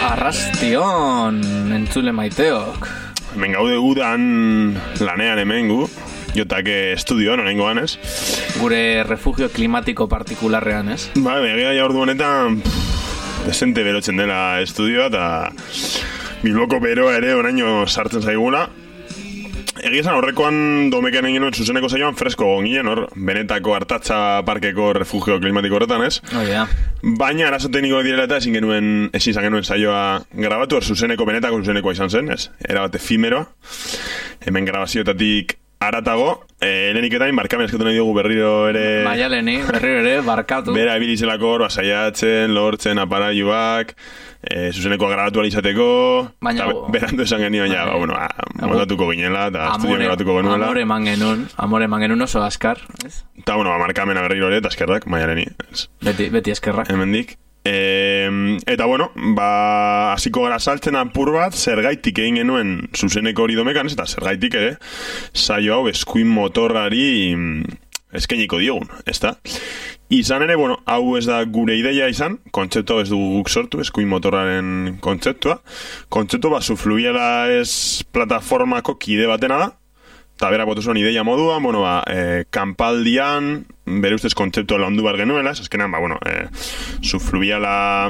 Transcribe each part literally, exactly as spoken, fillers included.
Arrastion, entzule maiteok. Hemen gaude udan lanean hemen gu, jotake estudioan, honengoan, ez? Gure refugio klimatiko partikularrean, ez? Ba, begia ja ordu honetan, desente berotzen dela estudioa, eta Bilboko beroa ere oraino sartzen zaigula. Egia esan horrekoan domekean egin nuen zuzeneko zaioan fresko gonginen, hor, Benetako Artatza Parkeko refugio klimatiko horretan, ez? Oh, yeah. Baina arazo tekniko direla eta ezin genuen, ezin izan genuen saioa grabatu, hor zuzeneko Benetako zuzenekoa izan zen, ez? Era bat efimero, hemen grabazioetatik aratago, eh, lehenik eta barkamen eskatu nahi diogu berriro ere... Baina leheni, berriro ere, barkatu. Bera ebilizelako hor, basaiatzen, lortzen, aparaiuak, eh, zuzenekoa grabatu alizateko, baina... Berandu esan genioen, ja, ba, bueno, moldatuko ginela, eta estudioan grabatuko genuela. Amore eman genuen, amore eman genuen oso askar, ez? Eta, bueno, ba, markamena berriro ere, eta eskerrak, baina leheni. Beti, beti eskerrak. Hemendik. E, eta bueno, ba, hasiko gara saltzen apur bat, zergaitik egin genuen zuzeneko hori domekan, ez, eta zergaitik ere, saio hau eskuin motorrari eskainiko diogun, ez da? Izan ere, bueno, hau ez da gure ideia izan, kontzeptu hau ez dugu guk sortu, eskuin motorraren kontzeptua. Kontzeptu bat, Zufluviala ez plataformako kide batena da, eta berak botu zuen ideia moduan, bueno, ba, e, kanpaldian, bere ustez kontzeptu landu bar genuela, eskenan, ba, bueno, e, Zufluviala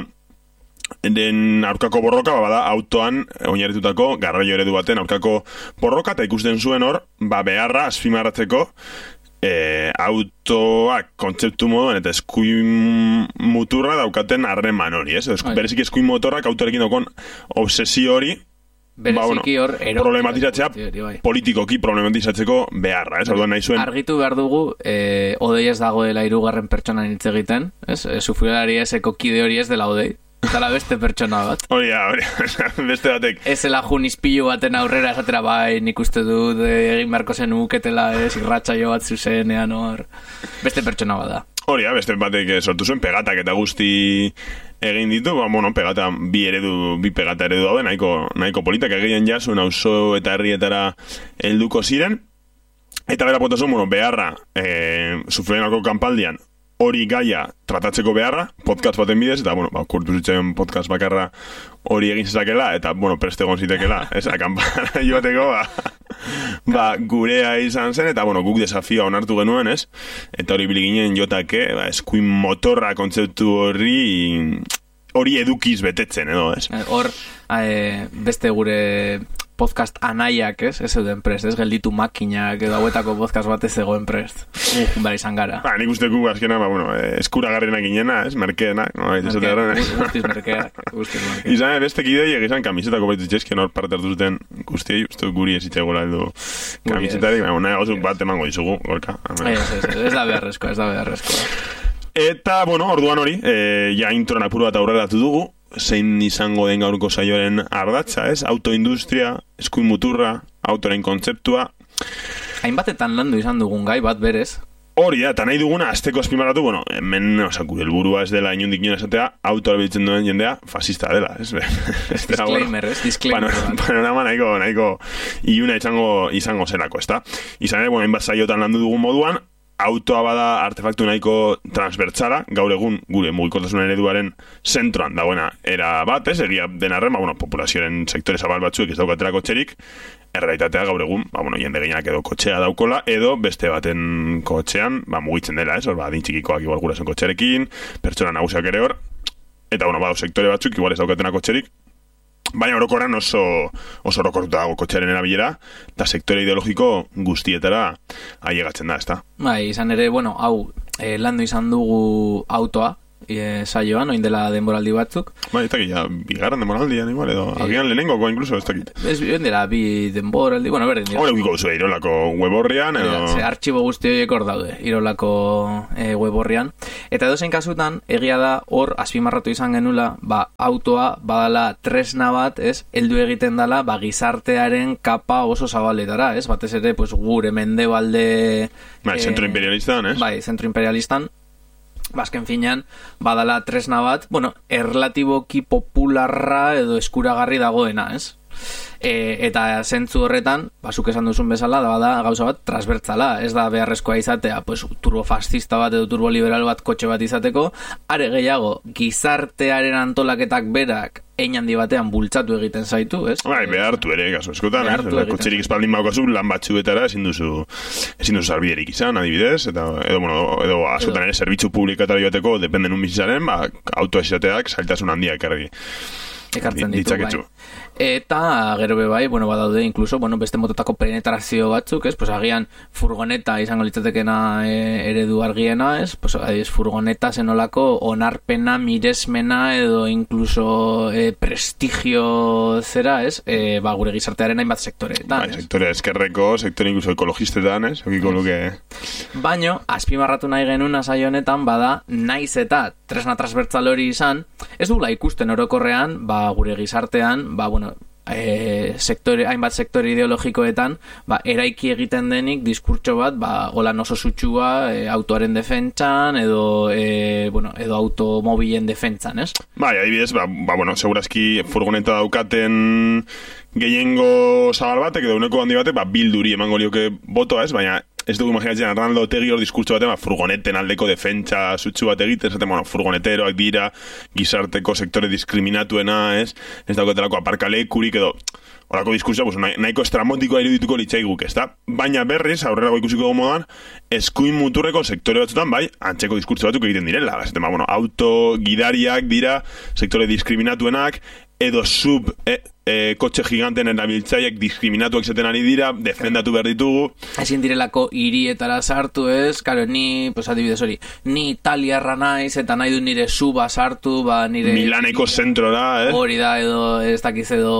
den aurkako borroka, ba, bada, autoan oinarritutako garraio eredu baten aurkako borroka, eta ikusten zuen hor, ba, beharra, azpimarratzeko, e, autoak kontzeptu moduan, eta eskuin muturra daukaten harreman hori, ez? Berezik eskuin motorrak autorekin daukon obsesio hori, ba, bueno, problematizatzea, politikoki problematizatzeko beharra, ez? Orduan nahi zuen... Argitu behar dugu, eh, Odei ez dagoela hirugarren pertsonan hitz egiten, ez? E, Zufluvialari eseko kide hori ez dela Odei. Zala beste pertsona bat. Hori da, hori, beste batek. Ez ela junispilu baten aurrera esatera, bai, nik uste dut egin beharko zen uketela, ez, irratsaio bat zuzenean hor. Beste pertsona bat da. Hori da, beste batek sortu zuen pegatak eta guzti egin ditu, ba, bueno, pegata, bi eredu, bi pegata eredu daude, nahiko, nahiko politak egin jasun, auzo eta herrietara helduko ziren, eta bera potazun, bueno, beharra, e, Zufluvialako kanpaldian, hori gaia tratatzeko beharra, podcast baten bidez, eta, bueno, ba, kurtu zitzen podcast bakarra hori egin zezakela, eta, bueno, preste egon zitekela, ez, akanpara joateko, ba, ba, gurea izan zen, eta, bueno, guk desafioa onartu genuen, ez, eta hori biliginen jotake, ba, eskuin motorra kontzeptu horri, hori edukiz betetzen, edo, ez? Hor, e, beste gure podcast anaiak, ez? Ez euden prest, ez? Gelditu makinak edo hauetako podcast bat ez egoen prest. Uh, bera izan gara. Ba, nik uste gu azkena, ba, bueno, eskuragarrenak inena, ez? Merkeenak, no? Guztiz merkeak. Izan, beste kidei egizan kamisetako baitutxezken hor parte hartu zuten guztiei, uste guri ez itxegola edo kamisetarik, ba, nahi gauzuk bat emango dizugu, gorka. Ez, ez, ez da beharrezkoa, ez da beharrezkoa. Eta, bueno, orduan hori, e, ja introan apuru bat aurrera datu dugu, zein izango den gaurko saioaren ardatza, ez? Autoindustria, eskuin muturra, autoren kontzeptua. Hainbatetan landu izan dugun gai bat berez. Hori da, eta nahi duguna, azteko azpimarratu, bueno, hemen, oza, gure helburua ez dela inundik nion esatea, autoa biltzen duen jendea, fascista dela, ez? Disclaimer, ez? Disclaimer. Panorama nahiko, nahiko, iuna izango, izango zelako, ez da? Izan ere, bueno, hainbat saiotan landu dugun moduan, autoa bada artefaktu nahiko transbertsala, gaur egun gure mugikortasun ereduaren zentroan dagoena era bat, ez, egia den arren, ba, bueno, populazioaren sektore zabal batzuek ez daukatera kotxerik, errealitatea gaur egun, ba, bueno, jende gehienak edo kotxea daukola, edo beste baten kotxean, ba, mugitzen dela, ez, hor, ba, dintxikikoak igual gurasen kotxearekin, pertsona nagusiak ere hor, eta, bueno, ba, sektore batzuk igual ez daukatena kotxerik, baina orokorran oso oso orokortuta dago kotxearen erabilera, eta sektore ideologiko guztietara ailegatzen da, ezta? Bai, izan ere, bueno, hau, eh, landu izan dugu autoa, e, saioan, oin dela denboraldi batzuk. Bai, ez dakit, ja, bigarren denboraldian, igual, edo, e, agian lehenengoko, incluso, ez dakit. Ez, oin dela, bi denboraldi, bueno, berdin dira. Hore, ukiko zuen, Irolako weborrian, edo... Ze, artxibo guzti horiek hor daude, Irolako e, weborrian. Eta edozein kasutan, egia da, hor, azpimarratu izan genula, ba, autoa, badala tresna bat, ez, heldu egiten dala, ba, gizartearen kapa oso zabaletara, ez, batez ere, pues, gure mendebalde... Bai, e, zentro imperialistan, ez? Bai, zentro imperialistan. Bazken finean, badala tresna bat, bueno, erlatiboki popularra edo eskuragarri dagoena, ez? E, eta zentzu horretan, basuk esan duzun bezala, da bada gauza bat transbertzala, ez da beharrezkoa izatea, pues, turbofascista bat edo turboliberal bat kotxe bat izateko, are gehiago, gizartearen antolaketak berak hein handi batean bultzatu egiten zaitu, ez? Bai, behartu ere, kaso eskotan, eh? Kotxerik espaldin baukazu, lan batzuetara ezin duzu ezin duzu sarbiderik izan, adibidez, eta edo, bueno, edo askotan ere zerbitzu publikatara joateko, dependen un bizitzaren, ba, autoa izateak zailtasun handia ekarri. Ekartzen ditu, bai. Eta gero be bai, bueno, badaude incluso, bueno, beste mototako penetrazio batzuk, ez? Pues agian furgoneta izango litzatekena e, eredu argiena, ez? Pues adiz, furgoneta zenolako onarpena, miresmena edo incluso e, prestigio zera, ez? E, ba, gure gizartearen hainbat sektoreetan, bai, sektore eskerreko, sektore incluso ekologistetan, ez? Okiko luke... Baino, azpimarratu nahi genuen saio honetan, bada, naiz eta tresna transbertzal hori izan, ez dugula ikusten orokorrean, ba, gure gizartean, ba, bueno, e, sektore, hainbat sektore ideologikoetan, ba, eraiki egiten denik diskurtso bat, ba, holan oso sutsua e, autoaren defentsan edo, e, bueno, edo automobilen defentsan, ez? Bai, adibidez, ba, ba, bueno, segurazki furgoneta daukaten gehiengo zabal batek edo uneko handi batek, ba, bilduri emango lioke botoa, ez? Baina ez dugu imaginatzen Arnaldo Otegi hor diskurtso batean, ba, furgoneten aldeko defentsa sutsu bat egiten, zaten, bueno, furgoneteroak dira, gizarteko sektore diskriminatuena, ez? Ez daukotelako aparkalekurik edo, horako diskurtsoa, pues, nahiko estramotikoa irudituko litzaiguk, ez da? Baina berriz, aurrerago ikusiko moduan, eskuin muturreko sektore batzutan, bai, antzeko diskurtso batzuk egiten direla. Zaten, ba, bueno, auto gidariak dira, sektore diskriminatuenak, edo sub e, e, kotxe giganten erabiltzaileak diskriminatuak izaten ari dira, defendatu behar ditugu. Ezin direlako hirietara sartu, ez? Karo, ni, pues adibidez hori, ni italiarra naiz eta nahi du nire suba sartu, ba nire... Milaneko zentrora, eh? Hori da, edo ez dakiz edo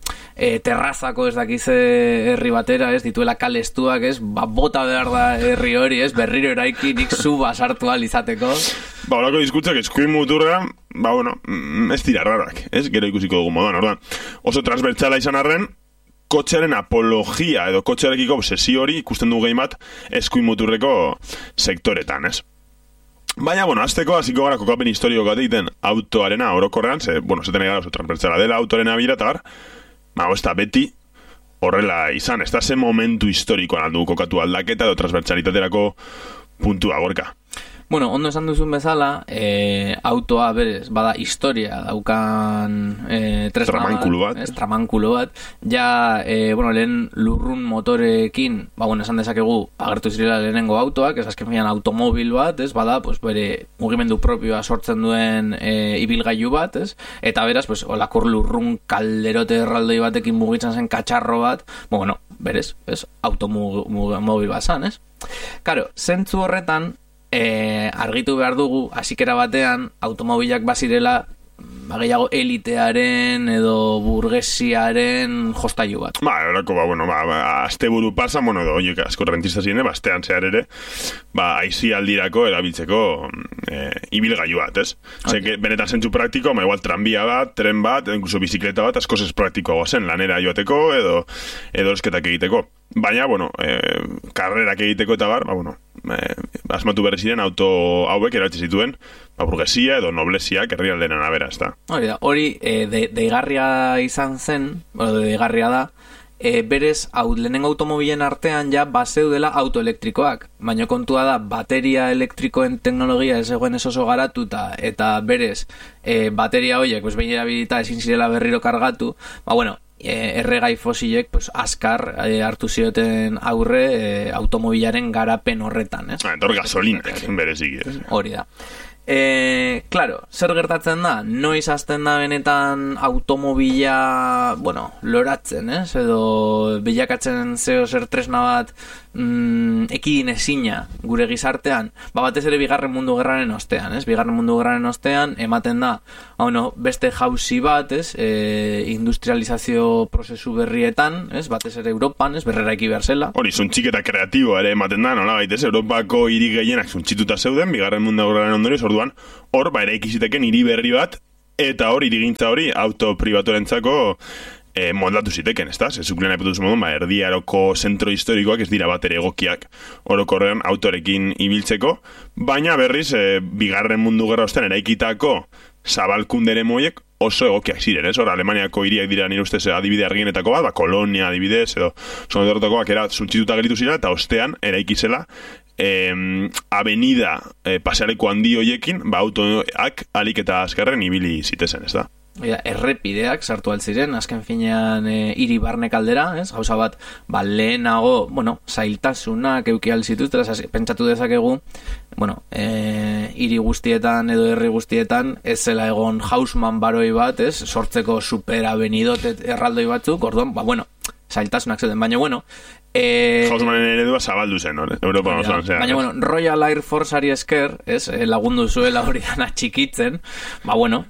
e, terrazako ez dakiz herri batera, ez? Dituela kalestuak, ez? Ba, bota behar da herri hori, ez? Berriro eraiki nik suba sartu alizateko. Ba, horako diskurtzak eskuin muturra, ba, bueno, ez dira rarak, ez? Gero ikusiko dugu moduan, orduan. Oso transbertsala izan arren, kotxearen apologia edo kotxearekiko obsesio hori ikusten dugu gehi bat eskuin muturreko sektoretan, ez? Baina, bueno, azteko, hasiko gara kokapen historiko bat egiten autoarena orokorrean, ze, bueno, zeten egara oso transbertsala dela autoarena bira, eta gar, ba, ez da beti horrela izan, ez da ze momentu historikoan aldu kokatu aldaketa edo transbertsalitaterako puntua gorka. Bueno, ondo esan duzun bezala, e, autoa berez, bada historia daukan e, tresna tramankulu bat, bat, tramankulu bat, ja, e, bueno, lehen lurrun motorekin, ba, bueno, esan dezakegu, agertu zirela lehenengo autoak, ez azken finan automobil bat, ez, bada, pues, bere mugimendu propioa sortzen duen e, ibilgailu bat, ez, eta beraz, pues, olakor lurrun kalderote erraldoi batekin mugitzen zen katxarro bat, bueno, berez, ez, automobil bat zan, ez. Karo, zentzu horretan, E, argitu behar dugu, hasikera batean, automobilak bazirela, gehiago elitearen edo burgesiaren jostailu bat. Ba, horako, ba, bueno, ba, ba azte buru pasa, bueno, edo, oiek asko rentista ziren, ba, astean zehar ere, ba, aizi aldirako erabiltzeko e, ibilgailu bat, ez? Okay. Zeke, benetan zentzu praktiko, ma igual tranbia bat, tren bat, edo incluso bizikleta bat, asko ez praktikoa zen, lanera joateko, edo, edo esketak egiteko. Baina, bueno, e, karrerak egiteko eta bar, ba, bueno, e, asmatu berri ziren auto hauek erabiltzen zituen, ba, burgesia edo noblesiak herrialdeen arabera, ez da. Hori da, hori e, de, deigarria izan zen, bueno, deigarria da, e, berez, hau, lehenengo automobilen artean ja bazeudela autoelektrikoak, baina kontua da, bateria elektrikoen teknologia ez egoen ez oso garatuta, eta berez, e, bateria horiek, pues, behin erabilita ezin zirela berriro kargatu, ba, bueno, erregai fosilek pues, askar e, hartu zioten aurre e, automobilaren garapen horretan, ez? Ah, etor gasolinak, berezik, ez? Hori da. E, claro, zer gertatzen da? Noiz hasten da benetan automobila, bueno, loratzen, ez? Edo bilakatzen zeo zer tresna bat mm, ekidin ezina gure gizartean, ba batez ere bigarren mundu gerraren ostean, ez? Bigarren mundu gerraren ostean ematen da, bueno, beste jauzi bat, ez? E, industrializazio prozesu berrietan, ez? Batez ere Europan, ez? Berreraiki behar zela. Hori, zuntxik eta kreatiboa ere ematen da, nola baitez, Europako hiri gehienak zuntxituta zeuden, bigarren mundu gerraren ondorioz, orduan, hor, ba, ere ikiziteken hiri berri bat, eta hor, irigintza hori, auto pribaturentzako e, moldatu ziteken, ez da? Zezuklen haipatu duzu modun, ba, erdiaroko zentro historikoak ez dira bat ere egokiak orokorrean autorekin ibiltzeko, baina berriz, e, bigarren mundu gerra ostean eraikitako zabalkundere moiek oso egokiak ziren, ez? Hor, Alemaniako hiriak dira nire ustez adibide argienetako bat, ba, Kolonia adibidez, edo zonodortakoak era suntzituta gelitu ziren, eta ostean, eraikizela, eh, avenida eh, pasealeko handi hoiekin, ba, autoak alik eta azkarren ibili zitezen, ez da? Ja, errepideak sartu altziren, azken finean e, hiri barnek aldera, ez? Gauza bat, ba, lehenago, bueno, zailtasunak euki alzituz, pentsatu dezakegu, bueno, e, hiri guztietan edo herri guztietan, ez zela egon Haussmann baroi bat, ez? Sortzeko superabenidot erraldoi batzuk, orduan, ba, bueno, zailtasunak zeuden, baina, bueno, E... Haussmannen eredua zabaldu zen, no? Europa ja, osoan, baina, bueno, Royal Air Forceari esker, ez? Lagundu zuela hori dana txikitzen, ba, bueno,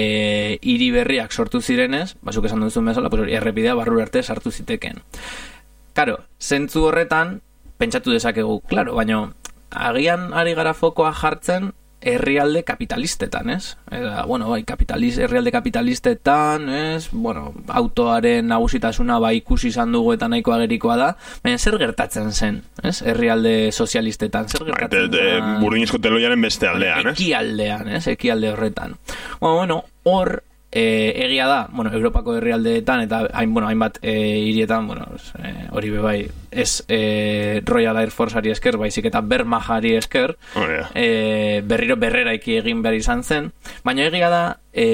E, hiri berriak sortu zirenez, basuk esan duzun bezala, pues, errepidea barru arte sartu ziteken. Karo, zentzu horretan, pentsatu dezakegu, claro, baina agian ari gara fokoa jartzen herrialde kapitalistetan, ez? Eta, bueno, bai, kapitaliz, herrialde kapitalistetan, ez? Bueno, autoaren nagusitasuna bai ikusi izan dugu eta nahiko agerikoa da, baina zer gertatzen zen, ez? Herrialde sozialistetan, zer gertatzen zen? Burdinizko teloiaren beste aldean, ez? Ekialdean, ez? Ekialde horretan. Bueno, bueno, hor E, egia da, bueno, Europako herrialdeetan eta hain, bueno, hainbat e, hirietan, bueno, hori e, bebai ez e, Royal Air Forceari esker, baizik eta Wehrmachtari esker, oh, yeah. e, berriro berreraiki egin behar izan zen, baina egia da,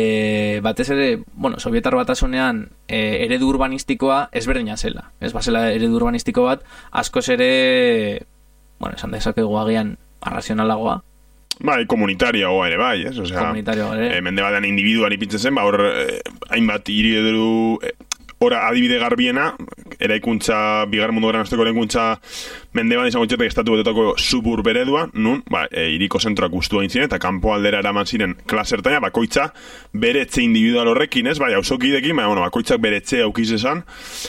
e, batez ere, bueno, Sovietar Batasunean e, eredu urbanistikoa ezberdina zela, ez bazela eredu urbanistiko bat, askoz ere, bueno, esan dezakegu agian arrazionalagoa, bai, komunitariagoa ere bai, ez? Osea, komunitariagoa ere. E, mende batean individuan ipintzen zen, ba, hor, eh, hainbat hiri edo, eh, ora adibide garbiena, eraikuntza, bigarren mundu gerran azteko eraikuntza mende bat izango txetek estatu betetako suburb eredua, nun, ba, e, iriko zentroak ustu hain ziren, eta kanpo aldera eraman ziren klasertaina, bakoitza bere etxe individual horrekin, ez? Bai, auzokidekin, baina, bueno, bakoitzak bere etxe aukiz esan,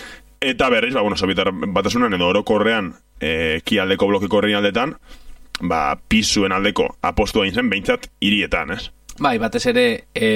eta berriz, ba, bueno, Sovietar Batasunan edo orokorrean, eh, kialdeko blokeko herrialdetan, ba, pisuen aldeko apostu egin zen, behintzat hirietan, ez? Bai, batez ere,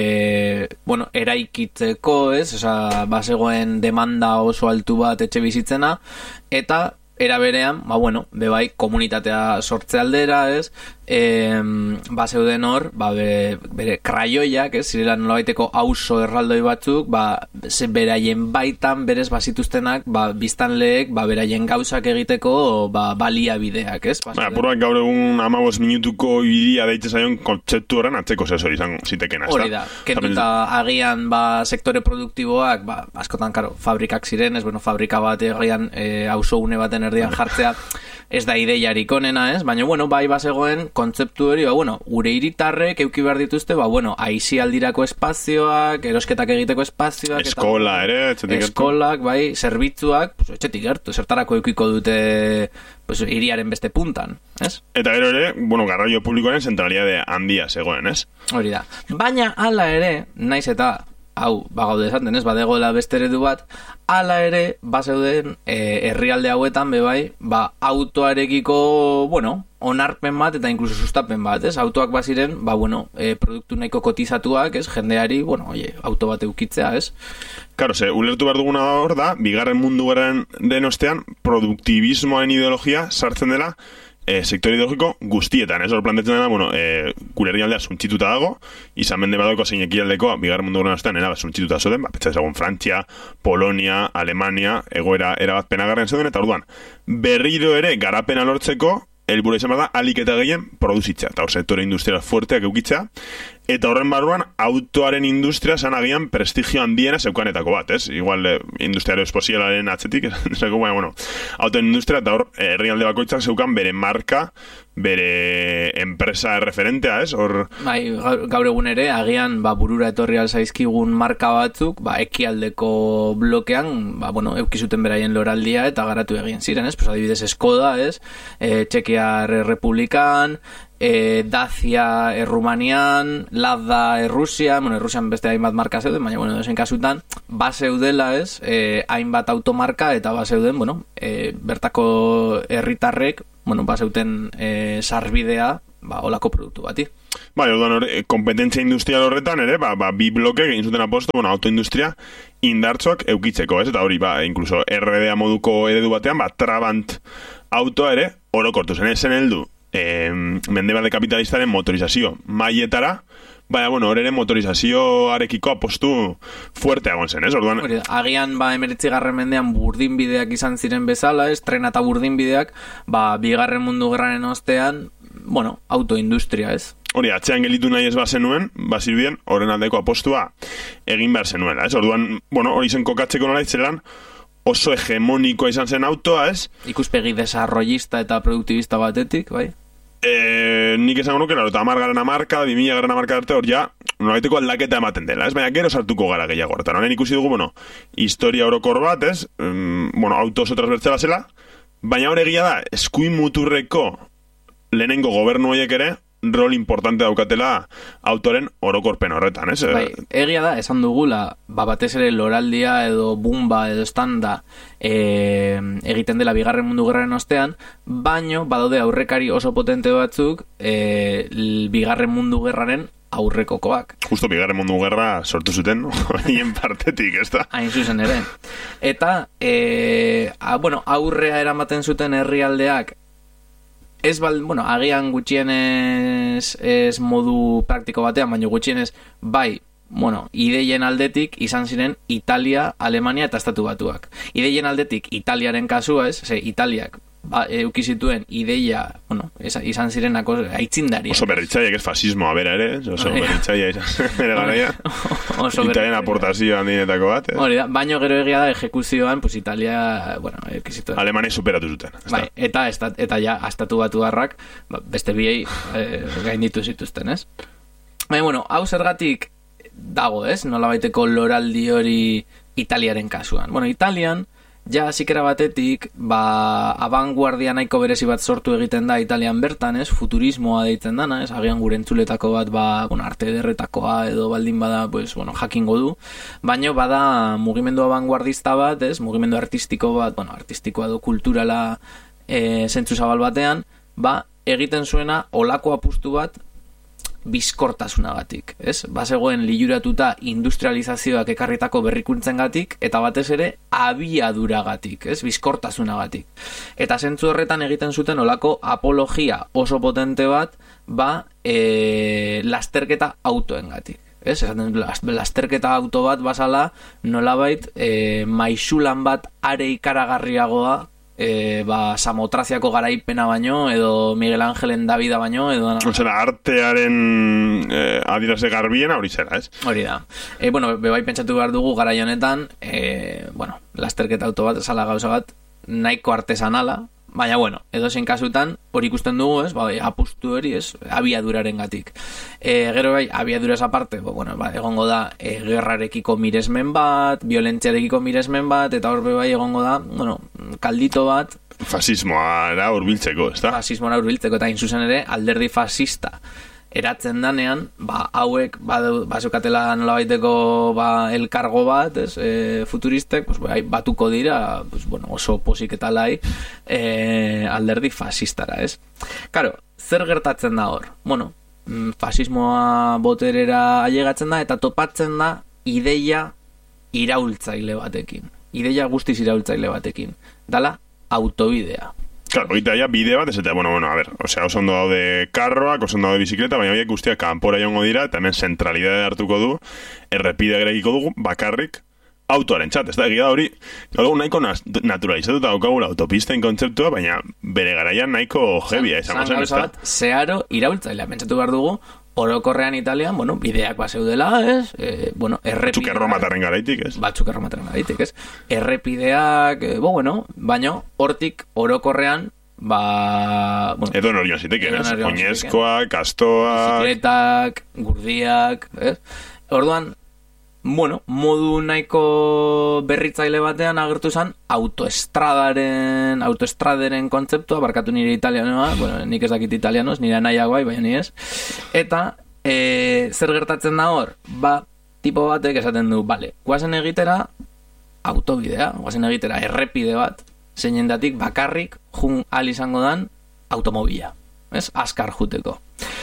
e, bueno, eraikitzeko, ez? Osa, bazegoen demanda oso altu bat etxe bizitzena, eta era berean, ba, bueno, bebai, komunitatea sortze aldera, ez? E, ba, zeuden hor, ba, bere, bere kraioiak, ez? Zirela nolabaiteko auzo erraldoi batzuk, ba, ze beraien baitan, berez, bazituztenak, ba, biztanleek, ba, beraien gauzak egiteko, ba, baliabideak, ez? Ba, apurbak gaur egun amabos minutuko idia deitze zaion kontzeptu horren atzeko zezo izan zitekena, ez da? Hori da, kentuta agian, ba, sektore produktiboak, ba, askotan, karo, fabrikak ziren, ez, bueno, fabrika bat agian, e, auzo une baten erdian jartzea, ez da ideiarik onena, ez? Baina, bueno, bai bazegoen kontzeptu hori, ba, bueno, gure hiritarrek euki behar dituzte, ba, bueno, aisialdirako espazioak, erosketak egiteko espazioak, eskola eta, ere, etxetik gertu. Eskolak, bai, zerbitzuak, pues, etxetik gertu, zertarako eukiko dute pues, hiriaren beste puntan, ez? Eta gero ere, bueno, garraio publikoaren zentralidade handia zegoen, ez? Hori da. Baina, hala ere, naiz eta hau, bagaude esaten, ez, badegoela beste eredu bat, hala ere, bazeuden e, herrialde hauetan, bebai, ba, autoarekiko, bueno, onarpen bat eta inkluso sustapen bat, ez, autoak baziren, ba, bueno, e, produktu nahiko kotizatuak, ez, jendeari, bueno, oie, auto bat eukitzea, ez? Karo, ze, ulertu behar duguna hor da, bigarren mundu gerraren den ostean, produktibismoaren ideologia sartzen dela, E, sektore ideologiko guztietan, ez hor plantetzen dena, bueno, e, gure herrialdea suntzituta dago, izan mende badako zein ekialdekoa, bigarren mundu gerran ostean, era suntzituta zoden, ba, petsa ezagun Frantzia, Polonia, Alemania, egoera erabat penagarren zeuden, eta orduan, berriro ere garapena lortzeko, helburu izan bada, alik eta gehien produzitza, eta hor sektore industrial fuerteak eukitza, eta horren barruan, autoaren industria zan agian prestigio handiena zeukanetako bat, ez? Igual, eh, industriario espozialaren atzetik, esako, baina, bueno, autoen industria, eta hor, herrialde bakoitzak zeukan bere marka, bere enpresa referentea, ez? Hor... Bai, gaur egun ere, agian, ba, burura etorri alzaizkigun marka batzuk, ba, ekialdeko blokean, ba, bueno, eukizuten beraien loraldia, eta garatu egin ziren, ez? Pues, adibidez, Skoda, ez? E, Txekiar Republikan, E, Dacia Errumanian, Lada Errusia, bueno, Errusian beste hainbat marka zeuden, baina, bueno, dozen kasutan, baseudela, ez, e, hainbat automarka, eta baseuden, bueno, e, bertako herritarrek, bueno, baseuten e, sarbidea, ba, olako produktu bati. Bai, orduan, kompetentzia industrial horretan ere, ba, ba, bi bloke egin zuten aposto, bueno, autoindustria indartzoak eukitzeko, ez, eta hori, ba, incluso R D A moduko eredu batean, ba, Trabant autoa ere, orokortu zen, esen heldu, E, mende bade kapitalistaren motorizazio maietara, Baina, bueno, hor ere motorizazioarekiko apostu fuerte egon zen, ez? Orduan... Hori, agian, ba, emeretzi garren mendean burdinbideak izan ziren bezala, ez? Trena eta burdinbideak, ba, bigarren mundu gerraren ostean, bueno, autoindustria, ez? Hori, atzean gelitu nahi ez bazenuen, bazirudien, horren aldeko apostua egin behar zenuela, ez? Orduan, bueno, hori zen kokatzeko nola itzelan, oso hegemonikoa izan zen autoa, ez? Ikuspegi desarrollista eta produktibista batetik, bai? E, nik esango nuke, laro, eta amar garen amarka, bimila garen amarka arte hor ja, nolabaiteko aldaketa ematen dela, ez? Baina gero sartuko gara gehiago horretan. Honen ikusi dugu, bueno, historia orokor bat, ez? Um, bueno, auto oso transbertzela zela, baina hor egia da, eskuin muturreko lehenengo gobernu horiek ere, rol importante daukatela autoren orokorpen horretan, ez? Bai, egia da, esan dugula, ba, batez ere loraldia edo bumba edo standa e, egiten dela bigarren mundu gerraren ostean, baino badaude aurrekari oso potente batzuk e, bigarren mundu gerraren aurrekokoak. Justo bigarren mundu gerra sortu zuten, horien partetik, ez da? Hain zuzen ere. Eta, e, a, bueno, aurrea eramaten zuten herrialdeak ez bal, bueno, agian gutxienez ez modu praktiko batean, baina gutxienez bai, bueno, ideien aldetik izan ziren Italia, Alemania eta Estatu Batuak. Ideien aldetik Italiaren kasua, ez? Ze, Italiak ba, euki zituen ideia, bueno, izan zirenako aitzindaria. Oso berritzaiek ez fasismoa bera ere, oso berritzaia izan ere garaia. Italian aportazioa handinetako bat. Hori da, baino gero egia da ejekuzioan, pues Italia, bueno, euki zituen. Alemania superatu zuten. Bai, eta, eta, eta ja, Estatu Batuarrak, beste biei eh, gainditu zituzten, ez? Baina, bueno, hau zergatik dago, ez? Nola baiteko loraldi hori Italiaren kasuan. Bueno, Italian, ja, zikera batetik, ba, abanguardia nahiko berezi bat sortu egiten da Italian bertan, ez? Futurismoa deitzen dana, ez? Agian gure entzuletako bat, ba, bueno, arte ederretakoa edo baldin bada, pues, bueno, jakingo du. Baina bada mugimendu abanguardista bat, ez? Mugimendu artistiko bat, bueno, artistikoa edo kulturala e, zentzu zabal batean, ba, egiten zuena olako apustu bat bizkortasunagatik, ez? Bazegoen liluratuta industrializazioak ekarritako berrikuntzengatik eta batez ere abiaduragatik, ez? Bizkortasunagatik. Eta zentzu horretan egiten zuten olako apologia oso potente bat, ba, e, lasterketa autoengatik. Ez? Lasterketa auto bat basala nolabait e, maisulan bat are ikaragarriagoa E, ba, Samotraziako garaipena baino edo Miguel Angelen Davida baino edo... Osea, artearen eh, adieraze garbiena hori zera, ez? Hori da. E, bueno, bebai pentsatu behar dugu garai honetan, e, bueno, lasterketa auto bat, esala gauza bat, nahiko artesanala, baina, bueno, edozein kasutan, hori ikusten dugu, ez, ba, apustu hori, ez, abiaduraren gatik. E, gero bai, abiaduraz aparte, ba, bueno, ba, egongo da, e, gerrarekiko miresmen bat, violentziarekiko miresmen bat, eta hor bai egongo da, bueno, kaldito bat. Fasismoa era urbiltzeko, ez da? Fasismoa urbiltzeko, eta inzuzen ere, alderdi fasista eratzen danean, ba, hauek, ba, bazukatela nolabaiteko, ba, elkargo bat, ez, e, futuristek, pues, ba, batuko dira, pues, bueno, oso posik eta lai, e, alderdi fasistara, ez? Karo, zer gertatzen da hor? Bueno, fasismoa boterera ailegatzen da, eta topatzen da ideia iraultzaile batekin. Ideia guztiz iraultzaile batekin. Dala, autobidea. Claro, oita ya bide bat, ez eta, bueno, bueno, a ver, osea, oso ondo daude karroak, oso ondo daude bizikleta, baina horiek guztiak kanpora jongo dira, eta hemen zentralidade hartuko du, errepide gerekiko dugu, bakarrik, autoaren txat, ez da, egia hori, gaur nahiko naturalizatuta daukagula autopisten kontzeptua, baina bere garaian nahiko jebia izango zen, ez da? Zeharo iraultzailea, pentsatu behar dugu, orokorrean Italian, bueno, bideak baseudela, ez? E, bueno, errepideak... Batzuk erromataren garaitik, ez? Batzuk erromataren garaitik, ez? Errepideak, e, bo, bueno, baino, hortik orokorrean, ba... Bueno, edo norion ziteken, ez? Oinezkoak, kastoak... Bizikletak, gurdiak, ez? Orduan, bueno, modu nahiko berritzaile batean agertu zen autoestradaren autoestraderen kontzeptua, barkatu nire italianoa, bueno, nik ez dakit italianoz, nire nahiago bai, baina ni ez. Eta e, zer gertatzen da hor? Ba, tipo batek esaten du, bale, guazen egitera autobidea, guazen egitera errepide bat, zeinendatik bakarrik jun al izango dan automobila, ez? Azkar juteko.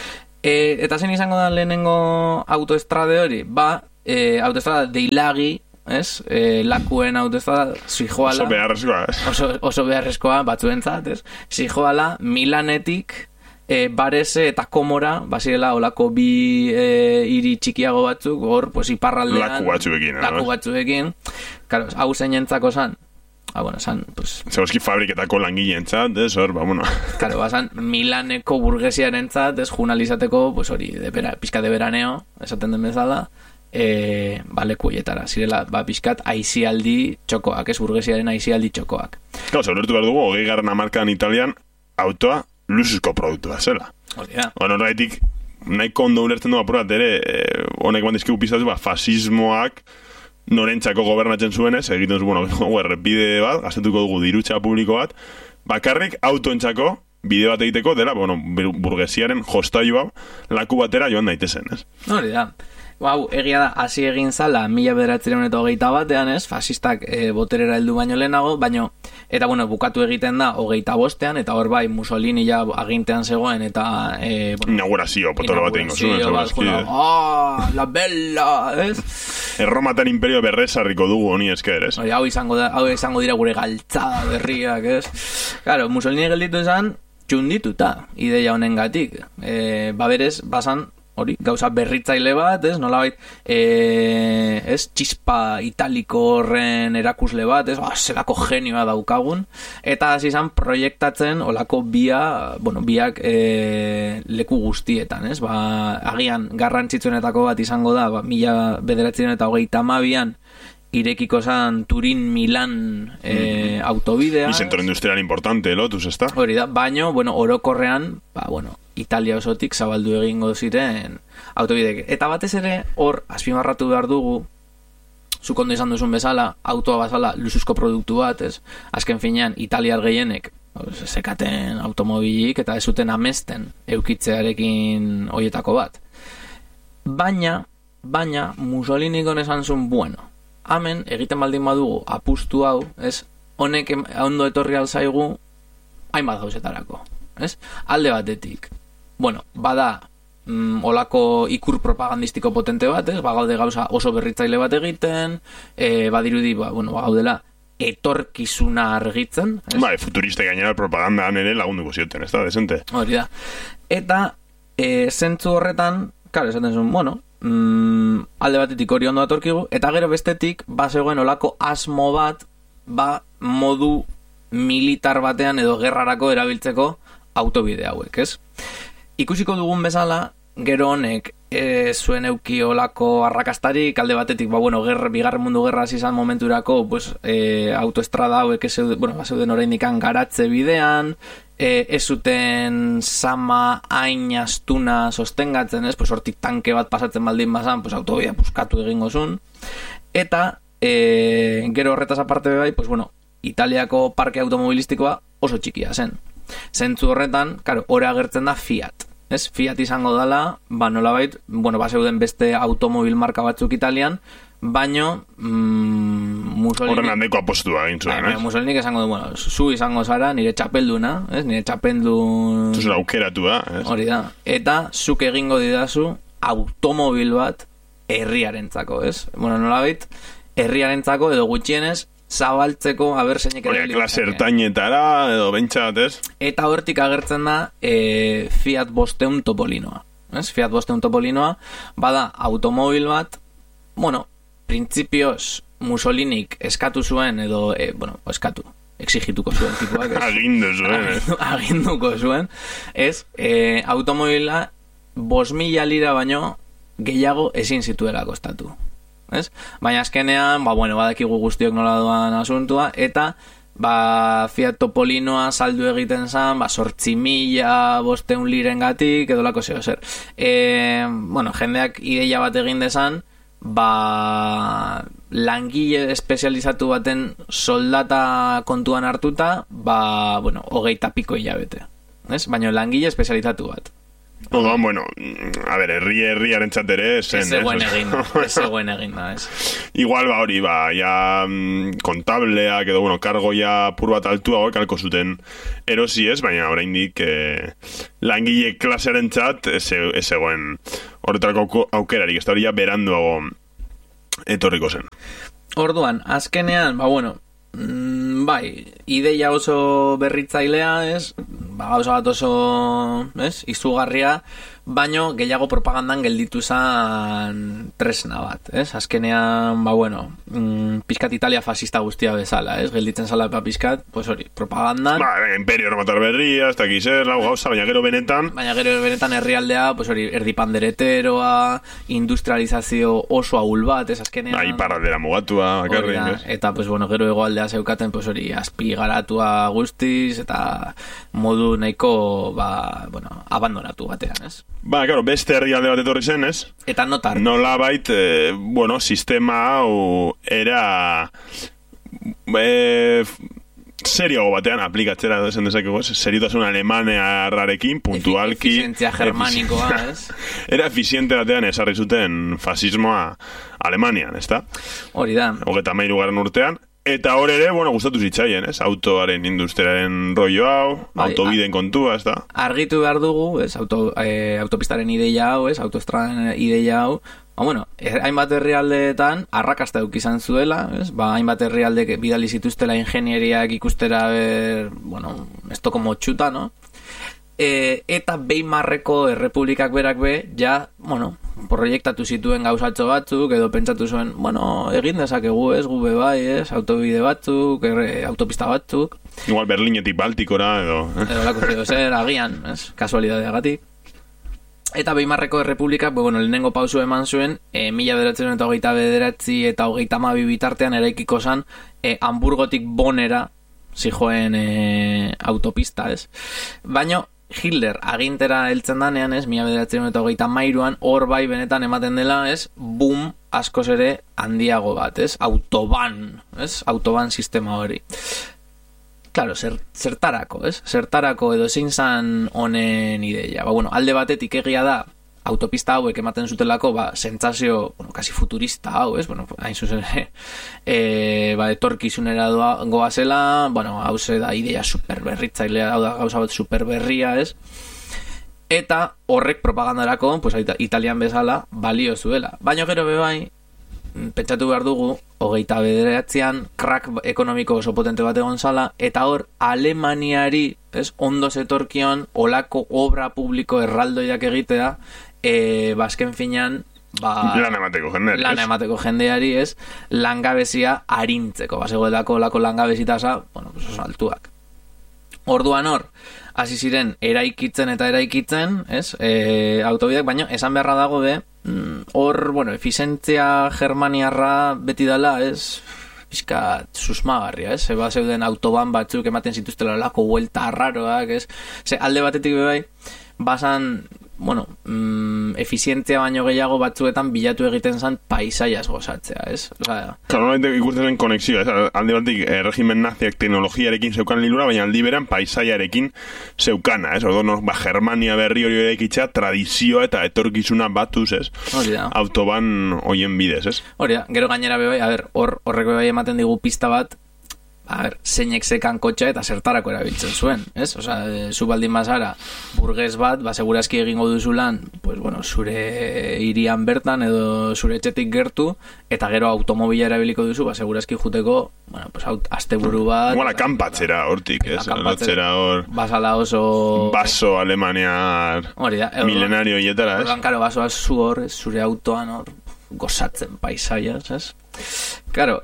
E, eta zein izango da lehenengo autoestrade hori? Ba, E, autoestrada deilagi, ez? E, lakuen autoestrada zijoala... Oso beharrezkoa, ez? Oso, oso beharrezkoa, batzuentzat, ez? Zijoala Milanetik e, Barese eta Komora, basirela olako bi e, hiri txikiago batzuk, hor, pues, iparraldean... Laku batzuekin, Laku batzuekin. Claro, hau zeinentzako zan, ah, bueno, san, pues... Zeuski fabriketako langileentzat, ez, hor, ba, bueno... Claro, basan, Milaneko burgesiarentzat, ez, junalizateko, pues hori, de bera, pizka de veraneo, esaten den bezala, e, ba, lekuietara, zirela, ba, pizkat aizialdi txokoak, ez, burgesiaren aizialdi txokoak. Claro, zaulertu behar dugu, hogei garren hamarkadan Italian, autoa luxuzko produktua zela. Hori da. Bueno, horretik, nahiko ondo ulertzen du apurat ere, eh, honek bandizkigu piztatu, ba, fasismoak, norentzako gobernatzen zuenez, egiten zu, bueno, errepide bat, gaztetuko dugu dirutxa publiko bat, bakarrik autoentzako bide bat egiteko dela, bueno, burgesiaren jostaiua laku batera joan daitezen, ez? Hori da. Hau, egia da, hasi egin zala, mila bederatzireun eta hogeita batean, ez, fasistak e, boterera heldu baino lehenago, baino, eta bueno, bukatu egiten da hogeita bostean, eta hor bai, Mussolini ja agintean zegoen, eta... E, bueno, inaugurazio, potolo bat egingo zuen, bat, bueno, ah, la bella, ez? Erromatan imperio berrezarriko dugu honi esker, ez? Hau izango, da, hau izango dira gure galtzada berriak, ez? Claro, Mussolini gelditu izan, txundituta, ideia honen gatik. E, baberez, basan, hori, gauza berritzaile bat, ez, nolabait, e, ez, txispa italiko horren erakusle bat, ez, ba, zelako genioa daukagun, eta hasi izan proiektatzen olako bia, bueno, biak e, leku guztietan, ez, ba, agian garrantzitsuenetako bat izango da, ba, mila bederatzen eta hogeita hamabian, irekiko zan Turin-Milan e, autobidea. Y centro industrial importante, lotuz, ezta? Hori da, baino, bueno, orokorrean, ba, bueno, Italia osotik zabaldu egingo ziren autobidek. Eta batez ere, hor, azpimarratu behar dugu, zuk ondo izan duzun bezala, autoa bazala luxuzko produktu bat, ez? Azken finean, italiar gehienek, sekaten automobilik, eta ez zuten amesten eukitzearekin hoietako bat. Baina, baina, Mussolini esan zuen, bueno, hemen egiten baldin badugu apustu hau, ez, honek ondo etorri alzaigu hainbat gauzetarako, ez? Alde batetik, bueno, bada mm, olako ikur propagandistiko potente bat, ez? Bagaude gauza oso berritzaile bat egiten, e, badirudi, ba, bueno, bagaudela etorkizuna argitzen, ez? Ba, futuriste gainera propagandaan ere lagunduko zioten, ez da, desente. Hori da. Eta, e, zentzu horretan, klar, esaten zuen, bueno, Mm, alde batetik hori ondo atorkigu, eta gero bestetik bazegoen olako asmo bat, ba modu militar batean edo gerrarako erabiltzeko autobide hauek, ez? Ikusiko dugun bezala, gero honek e, zuen euki olako arrakastarik, alde batetik, ba bueno, gerra, bigarren mundu gerra izan momenturako, pues, e, autoestrada hauek zeuden, bueno, zeuden oraindikan garatze bidean, E, ez zuten sama hain astuna sostengatzen, ez? Pues hortik tanke bat pasatzen baldin bazan, pues autobidea puskatu egingo zuen. Eta e, gero horretaz aparte bai, pues bueno, Italiako parke automobilistikoa oso txikia zen. Zentzu horretan, claro, hori agertzen da Fiat. Ez? Fiat izango dela, ba nolabait, bueno, ba zeuden beste automobil marka batzuk Italian, baino mm, Mussolini... Horren handeko apostua egin zuen, eh? Mussolini esango du, bueno, zu izango zara, nire txapelduna, ez? Nire txapeldun... Zuzera aukeratua, ez? Hori da. Eta zuk egingo didazu automobil bat herriarentzako, ez? Bueno, nolabait, herriarentzako edo gutxienez zabaltzeko, haber zeinek ere... Hori, klase ertainetara edo bentsat, ez? Eta hortik agertzen da e, Fiat bosteun Topolinoa. Ez? Fiat bosteun Topolinoa, bada automobil bat, bueno, printzipioz Mussolinik eskatu zuen edo, e, bueno, eskatu, exigituko zuen tipuak. Agindu zuen, eh? Aginduko zuen, ez, e, automobila bos mila lira baino gehiago ezin zituela kostatu. Ez? Baina azkenean, ba, bueno, badakigu guztiok nola doan asuntua, eta ba, Fiat Topolinoa saldu egiten zan, ba, sortzi mila bosteun liren gatik, edo lako zeo zer. E, bueno, jendeak ideia bat egin dezan, ba, langile espezializatu baten soldata kontuan hartuta, ba, bueno, hogeita piko hilabete. Ez? Baina langile espezializatu bat. Odoan, bueno, a ver, herri herriaren txatere zen, ez zegoen egin da, ez zegoen egin da, ez. Igual, ba, hori, ba, ja, kontableak edo, bueno, kargo ja pur bat altua hori kalko zuten erosi ez, baina oraindik eh, langile klasearen txat ez zegoen horretarako aukerarik, ez da hori ja beranduago etorriko zen. Orduan, azkenean, ba, bueno, mm, bai, ideia oso berritzailea ez, ba, gauza bat oso, ez, izugarria, baino gehiago propagandan gelditu zan tresna bat, ez? Azkenean, ba, bueno, mm, pizkat Italia fascista guztia bezala, ez? Gelditzen zala pa pizkat, pues hori, propagandan. Ba, imperio erromatar berria, ez dakiz, ez, lau gauza, baina gero benetan. Baina gero benetan herrialdea, pues hori, erdi pandereteroa, industrializazio oso ahul bat, ez? Azkenean. Ba, iparraldera mugatua, bakarrik, ez? Eta, pues bueno, gero hegoaldea zeukaten, pues hori, azpi garatua guztiz, eta modu nahiko, ba, bueno, abandonatu batean, ez? Ba, claro, beste herrialde bat etorri zen, ez? Eta notar. Nola bait, eh, bueno, sistema hau era eh, serioago batean aplikatzera zen dezakegu, ez? Seriotasun alemanearrarekin, puntualki. Efizientzia germanikoa, ez? Era efiziente batean esarri zuten fasismoa Alemanian, ez da? Hori da. Hogeta mairu garen urtean. Eta hor ere, bueno, gustatu zitzaien, ez? Autoaren industriaren rollo hau, bai, autobideen kontua, ez da? Argitu behar dugu, ez? Auto, eh, autopistaren ideia hau, ez? Autoestradan ideia hau. Ba, bueno, er, hainbat herrialdeetan arrakasta duk izan zuela, ez? Ba, hainbat herrialde bidali zituztela ingenieriak ikustera, ber, bueno, esto como txuta, no? E, eta Weimarreko errepublikak berak be, ja, bueno, proiektatu zituen gauzatxo batzuk, edo pentsatu zuen, bueno, egin dezakegu, ez, gube bai, ez, autobide batzuk, erre, autopista batzuk. Igual Berlinetik Baltikora, edo... Edo lako zio zer, agian, ez, kasualidadeagatik. Eta Weimarreko errepublikak, bueno, lehenengo pausu eman zuen, e, mila bederatzen eta hogeita bederatzi eta hogeita amabi bitartean eraikiko zan, e, Hamburgotik Bonera, zijoen e, autopista, ez. Baino, Hitler agintera heltzen danean, ez, mila bederatzen eta hogeita mairuan, hor bai benetan ematen dela, ez, boom askoz ere handiago bat, ez, autoban, ez, autoban sistema hori. Claro, zer, zertarako, ez, zertarako edo zein zan honen ideia. Ba, bueno, alde batetik egia da, autopista hauek ematen zutelako, ba, sentsazio, bueno, kasi futurista hau, ez? Bueno, hain zuzen, e, ba, etorkizunera doa, goazela, bueno, hau ze da idea superberritzailea, hau da gauza bat superberria, ez? Eta horrek propagandarako, pues, Italian bezala, balio zuela. Baina gero bebai, pentsatu behar dugu, hogeita bederatzean, crack ekonomiko oso potente bat egon zala, eta hor, Alemaniari, ez, ondo zetorkion, olako obra publiko erraldoiak egitea, e, bazken finean, ba, lan emateko jendeari, lan emateko jendeari, ez, langabezia arintzeko, bazegoelako lako langabezitasa, bueno, pues oso altuak. Orduan hor, hasi ziren eraikitzen eta eraikitzen, ez, e, autobideak, baina esan beharra dago be, hor, bueno, efizientzia germaniarra beti dela, ez, pixka susmagarria, ez, eba zeuden autoban batzuk ematen zituztela lako vuelta arraroak, ez, ze alde batetik bebai, basan, bueno, mm, efizientzia baino gehiago batzuetan bilatu egiten zan paisaiaz gozatzea, ez? Osea, claro, no ikusten den konexioa, ez? Alde batik, eh, regimen naziak teknologiarekin zeukan lilura, baina aldi beran paisaiarekin zeukana, ez? Ordo, no, ba, Germania berri hori egitzea, tradizioa eta etorkizuna batuz, ez? Hori da. Autoban hoien bidez, ez? Hori da, gero gainera bebai, a ber, hor, horrek bebai ematen digu pista bat, a ber, zeinek zekan kotxa eta zertarako erabiltzen zuen, ez? Osa, e, zu baldin bazara burgues bat, ba, segurazki egingo duzu lan, pues, bueno, zure hirian bertan edo zure etxetik gertu, eta gero automobila erabiliko duzu, ba, segurazki juteko, bueno, pues, aut, asteburu bat... Igual akampatzera hortik, ez? Akampatzera hor... Basala oso... Baso alemaniar... Hori da. Milenario hietara, ez? Ordan, karo, basoa zu hor, zure autoan hor, gozatzen paisaiaz, ez? Karo,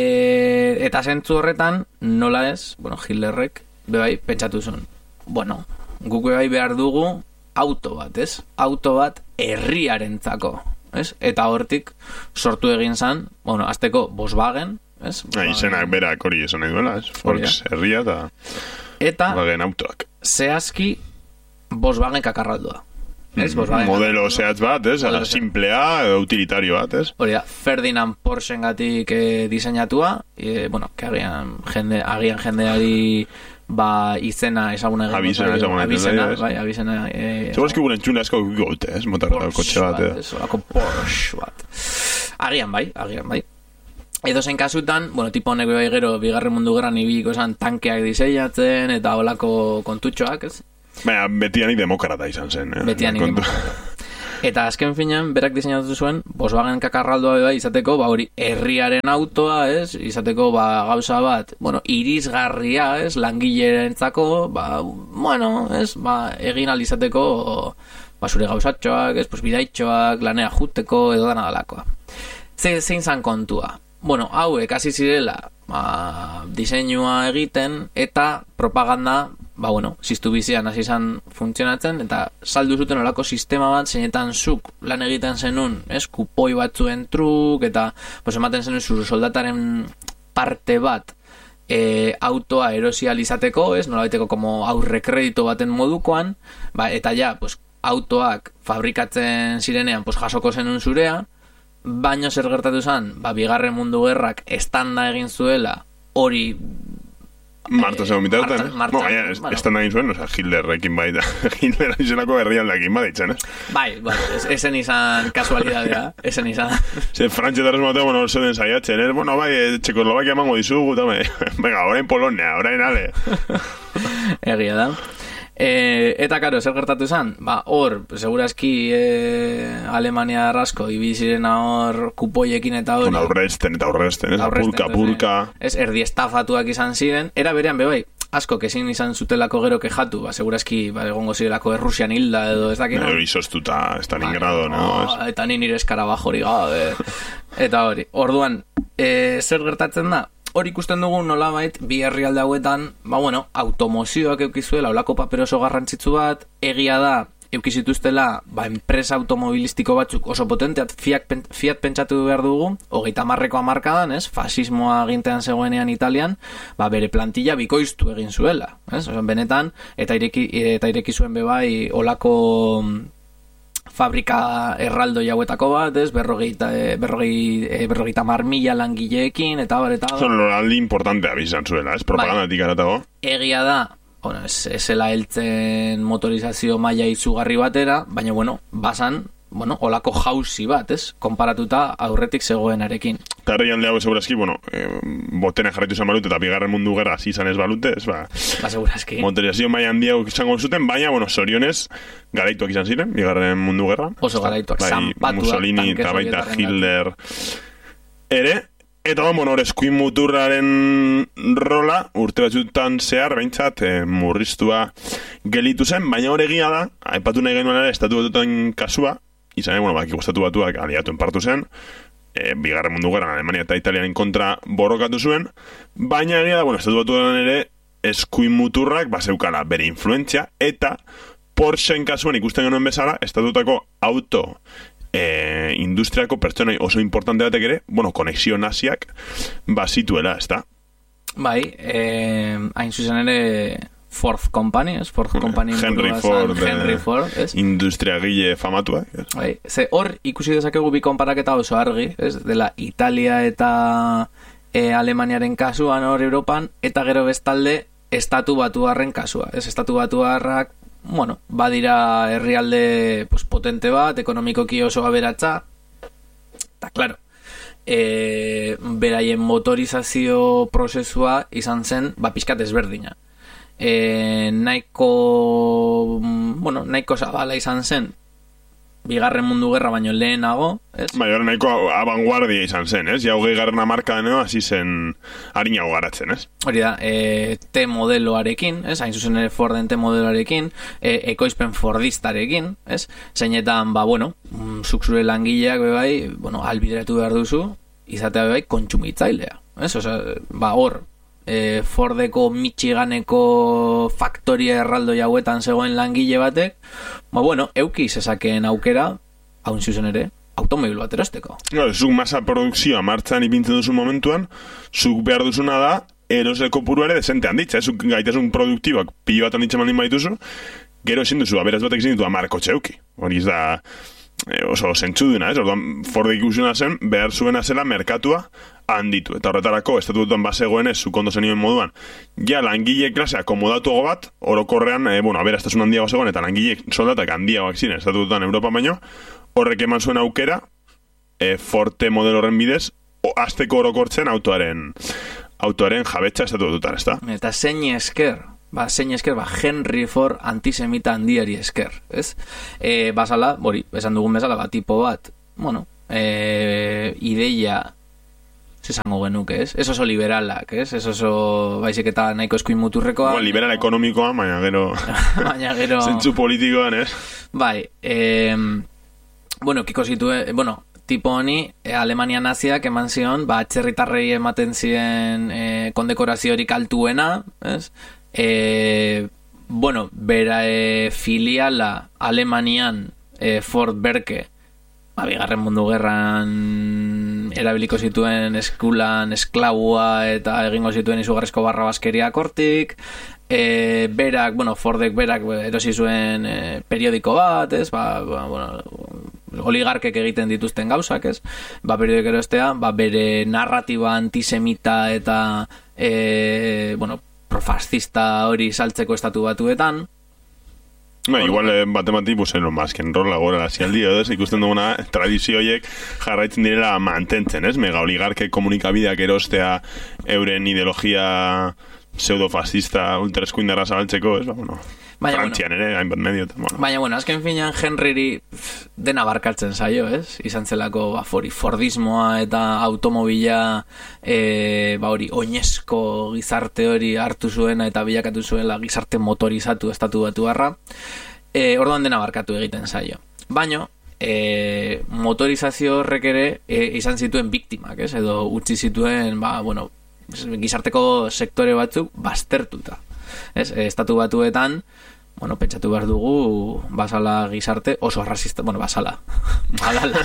E, eta zentzu horretan, nola ez, bueno, Hitlerrek, bebai, pentsatu zuen, bueno, guk bebai behar dugu auto bat, ez? Auto bat herriarentzako, ez? Eta hortik sortu egin zan, bueno, azteko Volkswagen, ez? Ah, izenak berak hori esan nahi duela, ez? Volks herria eta, eta Volkswagen autoak. Zehazki Volkswagen kakarraldua. Ez, mm, modelo zehatz bat, ez? Modelo simplea, edo utilitario bat, ez? Hori da, Ferdinand Porschen gatik eh, diseinatua, e, bueno, que agian, jende, agian jendeari ba, izena ezaguna egin. Abizena ezaguna egin. Abizena, bai, abizena. Eh, Seguro eski guren txuna esko gote, ez? Motarra kotxe bat, ez? Olako Porsche bat. Agian bai, agian bai. Edo zen kasutan, bueno, tipo honek bai gero, bigarren mundu gerran ibiliko esan tankeak diseinatzen, eta olako kontutxoak, ez? Baina, betianik demokrata izan zen. Eh? Betianik demokrata. Eta azken finean, berak diseinatu zuen, Volkswagen kakarraldoa bai izateko, ba hori, herriaren autoa, ez? Izateko, ba, gauza bat, bueno, irisgarria, ez? Langilerentzako, ba, bueno, ez? Ba, egin alizateko, ba, zure gauzatxoak, ez? Pues, bidaitxoak, lanea juteko, edo dana dalakoa. Ze, zein zan kontua? Bueno, hauek hasi zirela, ba, diseinua egiten, eta propaganda, ba, bueno, ziztu bizian hasi izan funtzionatzen, eta saldu zuten olako sistema bat, zeinetan zuk lan egiten zenun, ez, kupoi batzuen truk, eta, pues, ematen zenun zure soldataren parte bat, e, autoa erosializateko, ez, nolabaiteko como aurre kredito baten modukoan, ba, eta ja, pues, autoak fabrikatzen zirenean, pues, jasoko zenun zurea, baino zer gertatu zen, ba, bigarren mundu gerrak estanda egin zuela, hori Marta segon bitauten, eh? Marta, Bo, baina, bueno. estanda egin zuen, oza, Hitlerrekin baita. Hitler izenako herrialdekin baditzen, ez? Bai, bueno, es, esen izan kasualidadea, esen izan. Ze, frantxetarrez mateo, bueno, zoden saiatzen, ez? Bueno, bai, Txekoslovakia emango dizugu, tame. Venga, orain Polonia, orain ale. Egia da. E, eta, karo, zer gertatu zen? Ba, hor, segurazki e, Alemania arrasko, ibizirena hor kupoiekin eta hori. Aurrezten eta aurrezten, ez? Apurka, apurka. Ez, erdi estafatuak izan ziren. Era berean, bebai, asko, ezin izan zutelako gero kejatu, ba, segurazki, ba, egongo zirelako Errusian hilda edo ez dakit. Ero izoztuta, Stalingrado, ba, no? no eta ni nire eskarabajori gabe. Eta hori, orduan, e, zer gertatzen da? Hor ikusten dugu nolabait bi herrialde hauetan, ba bueno, automozioak eukizuela, olako paper oso garrantzitsu bat, egia da, eukizituztela, ba, enpresa automobilistiko batzuk oso potenteat, Fiat, Fiat pentsatu behar dugu, hogeita hamarreko hamarkadan, ez, fasismoa agintean zegoenean Italian, ba, bere plantilla bikoiztu egin zuela, ez, oso, benetan, eta ireki, eta ireki zuen bebai, olako fabrika erraldo jauetako bat, ez, berrogeita, berrogei, berrogeita mar mila langileekin, eta bar, eta bar. Son loraldi importantea bizan zuela, ez, propagandatik aratago. Egia da, bueno, ez, ezela heltzen motorizazio maila izugarri batera, baina, bueno, basan, bueno, olako jauzi bat, ez, konparatuta aurretik zegoenarekin. Tarri alde hau segurazki, bueno, eh, botena jarraitu izan balute, eta bigarren mundu gerra izan ez balute, ez, ba, ba segurazki. Motorizazio maila handiago izango zuten, baina, bueno, zorionez, garaituak izan ziren, bigarren mundu gerra. Oso garaituak, bai, zanpatua, Mussolini eta baita Hitler ere, eta bueno, hor eskuin muturraren rola, urte batzutan zehar, behintzat, eh, murriztua gelitu zen, baina hor egia da, aipatu nahi genuen ere, estatu batutan kasua, izan, bueno, baki gustatu batuak aliatu enpartu zen, e, bigarren mundu gerran Alemania eta Italianen kontra borrokatu zuen, baina egia da, bueno, estatu batutan ere, eskuin muturrak, baseukala bere influentzia, eta Porscheen kasuan ikusten genuen bezala, estatutako auto e, industriako pertsonai oso importante batek ere, bueno, konexio naziak bazituela, ez da? Bai, eh, hain zuzen ere Ford Company, ez? Ford Company Henry Ford, Henry eh, Ford, ez? Industriagile famatua. Bai, ze hor ikusi dezakegu bi konparaketa oso argi, ez? Dela Italia eta e, Alemaniaren kasuan hor Europan, eta gero bestalde estatu batuarren kasua, ez? Estatu batuarrak, bueno, badira herrialde pues, potente bat, ekonomikoki oso aberatsa, eta claro, e, beraien motorizazio prozesua izan zen, ba, pixkat ezberdina. E, nahiko, bueno, nahiko zabala izan zen, bigarren mundu gerra baino lehenago, ez? Bai, hori nahiko abanguardia izan zen, ez? Ja, hogei garren amarka deneo, hasi zen harina garatzen, ez? Hori da, e, T modeloarekin, ez? Hain zuzen ere Forden T modeloarekin, e, ekoizpen Fordistarekin, ez? Zeinetan, ba, bueno, zuk zure langileak, bebai, bueno, albideratu behar duzu, izatea bebai, kontsumitzailea, ez? Osa, ba, hor, e, Fordeko Michiganeko faktoria erraldo jauetan zegoen langile batek, ba, bueno, euki zezakeen aukera, haun zuzen ere, automobil bat erosteko. No, zuk masa produkzioa martxan ipintzen duzu momentuan, zuk behar duzuna da, eroseko puru ere desente handitza, zuk gaitasun produktiboak pilo bat handitzen mandin baituzu, gero ezin duzu, aberaz batek ezin ditu amar kotxe euki. Hori da, e, oso zentzuduna, ez? Orduan, Fordek ikusuna zen, behar zuena zela merkatua handitu. Eta horretarako, estatutuan basegoen ez, zuk ondo zenioen moduan, ja langile klasea komodatuago bat, orokorrean, e, bueno, aberaztasun handiago zegoen, eta langile soldatak handiagoak ziren, estatutuan Europa baino, horrek eman zuen aukera, e, Forte modelo horren bidez, o, azteko orokortzen autoaren autoaren jabetza estatututan, ez da? Eta zein esker ba, zein esker, ba, Henry Ford antisemita handiari esker, ez? E, basala, hori, esan dugun bezala, ba, tipo bat, bueno, e, ideia, esango genuke, ez? Ez oso liberalak, ez? Ez oso, baizik eta nahiko eskuin muturrekoa. Bueno, liberal ekonomikoa, baina gero... baina gero... zentzu politikoan, ez? Bai, e, bueno, kiko zituen, bueno, tipo honi, e, Alemania naziak eman zion, ba, atzerritarrei ematen ziren e, kondekoraziorik altuena, ez? E, bueno, bera e, filiala Alemanian e, Ford Berke, ba, bigarren mundu gerran erabiliko zituen eskulan esklabua eta egingo zituen izugarrizko barrabaskeria kortik, e, berak, bueno, Fordek berak erosi zuen e, periodiko bat, ez, ba, ba, bueno, oligarkek egiten dituzten gauzak, ez, ba, periodiko erostea, ba, bere narratiba antisemita eta e, bueno, profascista hori saltzeko estatu batuetan. Ba, igual eh, batemati, pues, eno, mazken rola gora lazialdi, edo, ikusten duguna tradizioiek jarraitzen direla mantentzen, ez? Mega oligarke komunikabideak erostea euren ideologia pseudo-fascista ultraeskuindarra zabaltzeko, ez? Ba, bueno, baina, Frantzian bueno, ere, hainbat medio. Bueno. Baina, bueno, azken finean Henryri dena barkatzen zaio, ez? Izan zelako, ba, fori, Fordismoa eta automobila, e, ba, hori, oinezko gizarte hori hartu zuena eta bilakatu zuela gizarte motorizatu estatu batu harra. E, orduan dena barkatu egiten zaio. Baina, e, motorizazio horrek ere e, izan zituen biktimak, ez? Edo utzi zituen, ba, bueno, gizarteko sektore batzuk baztertuta. Ez, estatu batuetan, bueno, pentsatu behar dugu, basala gizarte oso rasista, bueno, basala. Alala.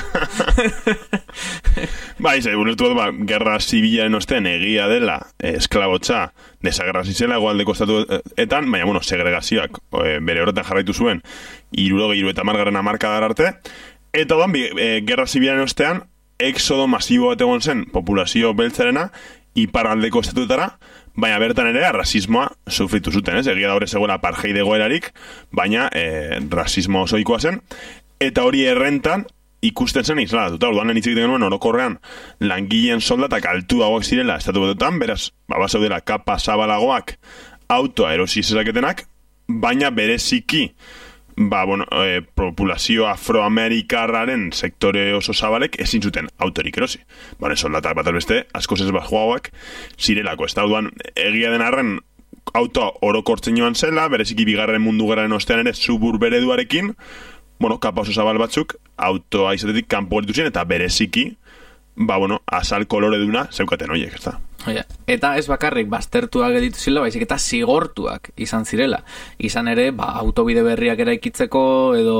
Ba, izai, ulertu bat, ba, gerra zibilaren ostean egia dela, eh, esklabotza, desagerrasi zela, egoaldeko estatuetan, baina, bueno, segregazioak eh, bere horretan jarraitu zuen, hirurogei hiru eta margarren hamarkadar arte, eta doan, eh, gerra zibilaren ostean, exodo masibo bat egon zen populazio beltzarena, iparraldeko estatuetara, baina bertan ere rasismoa sufritu zuten, ez? Egia da hori zegoela apartheid egoerarik, baina eh, rasismo osoikoa zen, eta hori errentan ikusten zen isladatuta. Orduan hitz egiten genuen orokorrean langileen soldatak altuagoak zirela estatu batuetan, beraz, ba, basaudela kapa zabalagoak autoa erosi zezaketenak, baina bereziki ba, bueno, eh, populazio afroamerikarraren sektore oso zabalek ezin zuten autorik erosi. Bane, soldatak bat albeste, asko ez bajoagoak zirelako. Ez da, duan, egia den arren auto orokortzen joan zela, bereziki bigarren mundu gerraren ostean ere suburbereduarekin, bueno, kapa oso zabal batzuk, autoa izatetik kanpo geritu ziren, eta bereziki, ba, bueno, azal kolore duna zeukaten horiek, ez da. Oia, eta ez bakarrik baztertuak editu zila, baizik eta zigortuak izan zirela. Izan ere, ba, autobide berriak eraikitzeko, edo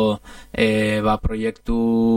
e, ba, proiektu,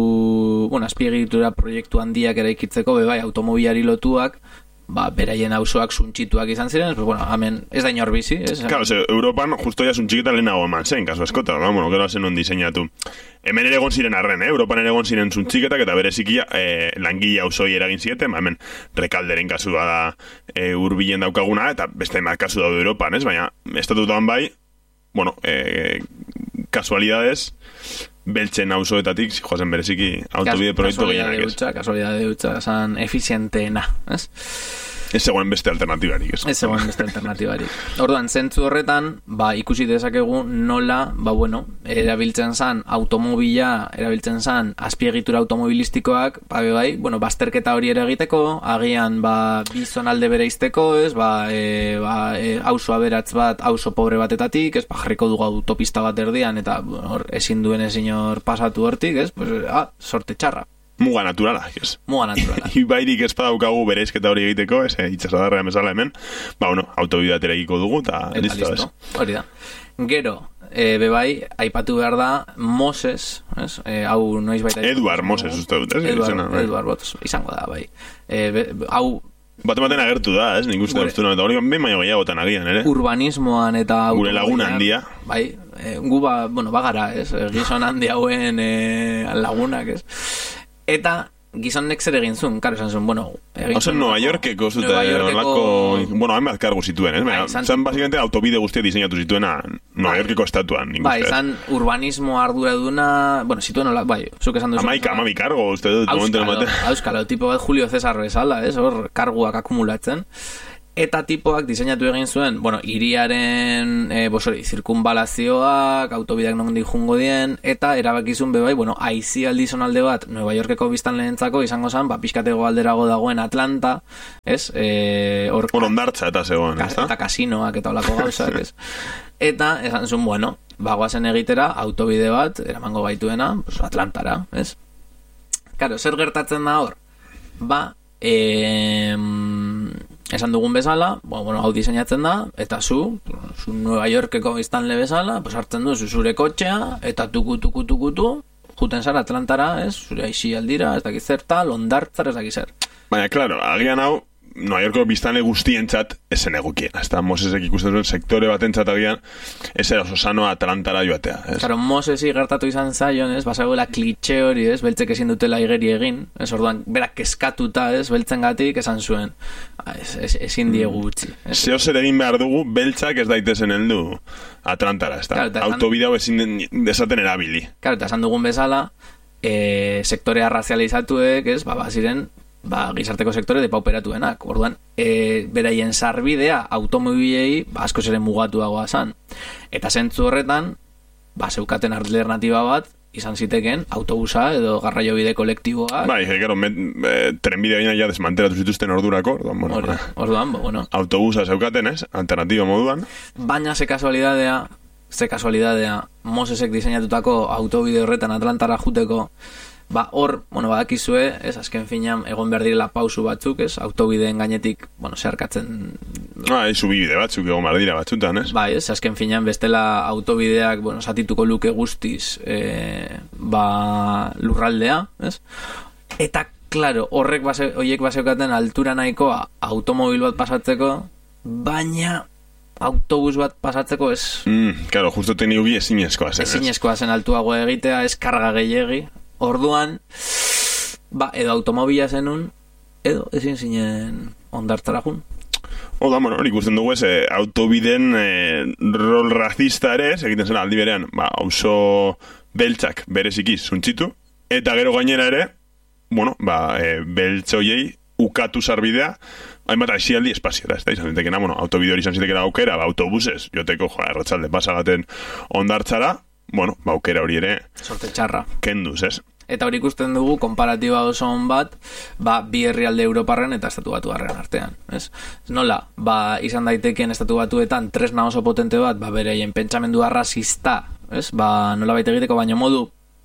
bueno, azpiegitura proiektu handiak eraikitzeko, be bai, automobilari lotuak, ba, beraien auzoak suntxituak izan ziren, pues, bueno, hemen ez da inor bizi, ez? Claro, ze, Europan justo ya suntxiketa lehenago eman zen, kasu eskota, no? Bueno, gero zen non diseinatu. Hemen ere egon ziren arren, eh? Europan ere egon ziren suntxiketak eta berezikia eh, langile auzoi eragin zieten, hemen rekalderen kasua da eh, urbilen daukaguna, eta beste emat kasu daude Europan, ez? Baina, estatutuan bai, bueno, eh, kasualidades, beltzen auzoetatik, joazen bereziki autobide proiektu gehienak, ez? Kasualidade dutxa, esan efizienteena, ez? Ez zegoen beste alternatibarik, ez? Ez zegoen beste alternatibarik. Orduan, zentzu horretan, ba, ikusi dezakegu nola, ba, bueno, erabiltzen zan automobila, erabiltzen zan azpiegitura automobilistikoak, ba, bai, bueno, bazterketa hori ere egiteko, agian, ba, bizonalde bere izteko, ez, ba, e, ba, e, auzo aberatz bat, auzo pobre batetatik, ez, ba, jarriko dugu autopista bat erdian, eta, hor, ezin duen ezin hor pasatu hortik, ez, pues, ah, sorte txarra. Muga naturala, ez? Muga naturala. Ibairik ez badaukagu bereizketa hori egiteko, ez, itxasadarrean bezala hemen, ba, bueno, autobidat egiko dugu, eta listo, ez? Hori da. Gero, e, bebai, aipatu behar da, Moses, ez? E, hau noiz baita... Eduard Moses, uste dut, ez? Eduard, izena, Eduard Botos, izango da, bai. E, be, hau... Bat ematen agertu da, ez? Nik uste dut, eta hori ben baino gehiagotan agian, ere? Urbanismoan eta... Gure laguna handia. Bai, e, gu ba, bueno, bagara, ez? Gizon handia hauen e, lagunak, ez? Eta gizonek zer egin zuen, karo esan zuen, bueno... Oso, Nueva Yorkeko zute, orlako... Bueno, hainbat kargu zituen, ez? Bai, zan, basikamente, autobide guztia diseinatu zituena Nueva Yorkeko estatuan, nik uste. Bai, zan urbanismo arduraduna... Bueno, zituen, bai, zuk esan duzu... Amaika, amabi kargo, uste dut. Auskalo, auskalo, tipo bat Julio Cesar bezala, ez? Hor, karguak akumulatzen. Eta tipoak diseinatu egin zuen, bueno, hiriaren, e, bosori, zirkunbalazioak, autobideak nondik jungo dien, eta erabakizun bebai, bueno, aizi aldizonalde bat, Nueva Yorkeko biztan lehentzako, izango zen, ba, pixkatego alderago dagoen Atlanta, ez? E, or, Hor ondartza eta zegoen, ez da? Eta kasinoak eta olako gauzak, ez? Eta, esan zuen, bueno, bagoazen egitera, autobide bat, eramango gaituena, pues, Atlantara, ez? Karo, zer gertatzen da hor? Ba, eh, esan dugun bezala, bueno, bueno, hau diseinatzen da, eta zu, zu Nueva Yorkeko biztanle bezala, pues hartzen duzu zure kotxea, eta tuku, tuku, tuku, tu, juten zara Atlantara, ez, zure aixi aldira, ez dakiz zerta, londartzar, ez dakiz zer. Baina, klaro, agian hau, Nueva Yorko biztanle guztientzat esen egukien. Hasta Mosesek ikusten zuen sektore batentzat agian, ez era oso sano Atlantara joatea. Ez? Claro, Mosesi gertatu izan zaion, ez, basagoela klitxe hori, ez, beltzek ezin dutela igeri egin, ez, orduan, berak keskatuta, ez, beltzengatik esan zuen, ez, ez, ezin diegu utzi. Zeo zer egin behar dugu, beltzak ez daitezen heldu Atlantara, ez da? Claro, autobidea ezin desaten erabili. Claro, eta esan dugun bezala, e, sektore arrazializatuek, ez, ba, baziren, ba, gizarteko sektore depauperatuenak. Orduan, e, beraien sarbidea automobilei ba, asko zeren mugatuagoa zan. Eta zentzu horretan, ba, zeukaten alternatiba bat, izan ziteken autobusa edo garraio bide kolektiboa. Bai, gero, trenbidea baina ja desmantelatu zituzten ordurako. Orduan, bueno, Or, orduan bo, bueno. Autobusa zeukaten, ez? Alternatiba moduan. Baina ze kasualidadea, ze kasualidadea, Mosesek diseinatutako autobide horretan Atlantara juteko, ba, hor, bueno, badakizue, ez, azken finean, egon behar direla pausu batzuk, ez, autobideen gainetik, bueno, zeharkatzen... Ah, ez, subibide batzuk egon behar dira batzutan, ez? Bai, ez, azken finean, bestela autobideak, bueno, satituko luke guztiz, e, ba, lurraldea, ez? Eta, klaro, horrek base, oiek baseukaten altura nahikoa automobil bat pasatzeko, baina autobus bat pasatzeko ez... Mm, claro, justo teniogi ezinezkoa zen, ez? Ezinezkoa zen altuagoa egitea, ez karga gehiegi. Orduan, ba, edo automobila zenun, edo ezin zinen ondartzara jun. Oda, bueno, hori ikusten dugu ez, eh, autobiden eh, rol racista ere, egiten zen aldi berean, ba, auzo beltzak berezikiz zuntzitu, eta gero gainera ere, bueno, ba, eh, beltzoiei ukatu sarbidea, hainbat aizialdi espaziora, ez da, izan zitekena, bueno, autobide hori izan zitekena aukera, ba, autobuses, joteko, joa, erratzalde pasagaten ondartzara, bueno, ba, aukera hori ere... Sorte txarra. Kenduz, ez? Eta hori ikusten dugu, konparatiba oso on bat, ba, bi herrialde Europarren eta estatu batuarren artean, ez? Nola, ba, izan daitekeen estatu batuetan tresna oso potente bat, ba, bereien pentsamendua rasista, ez? Ba, nola baita egiteko, baina modu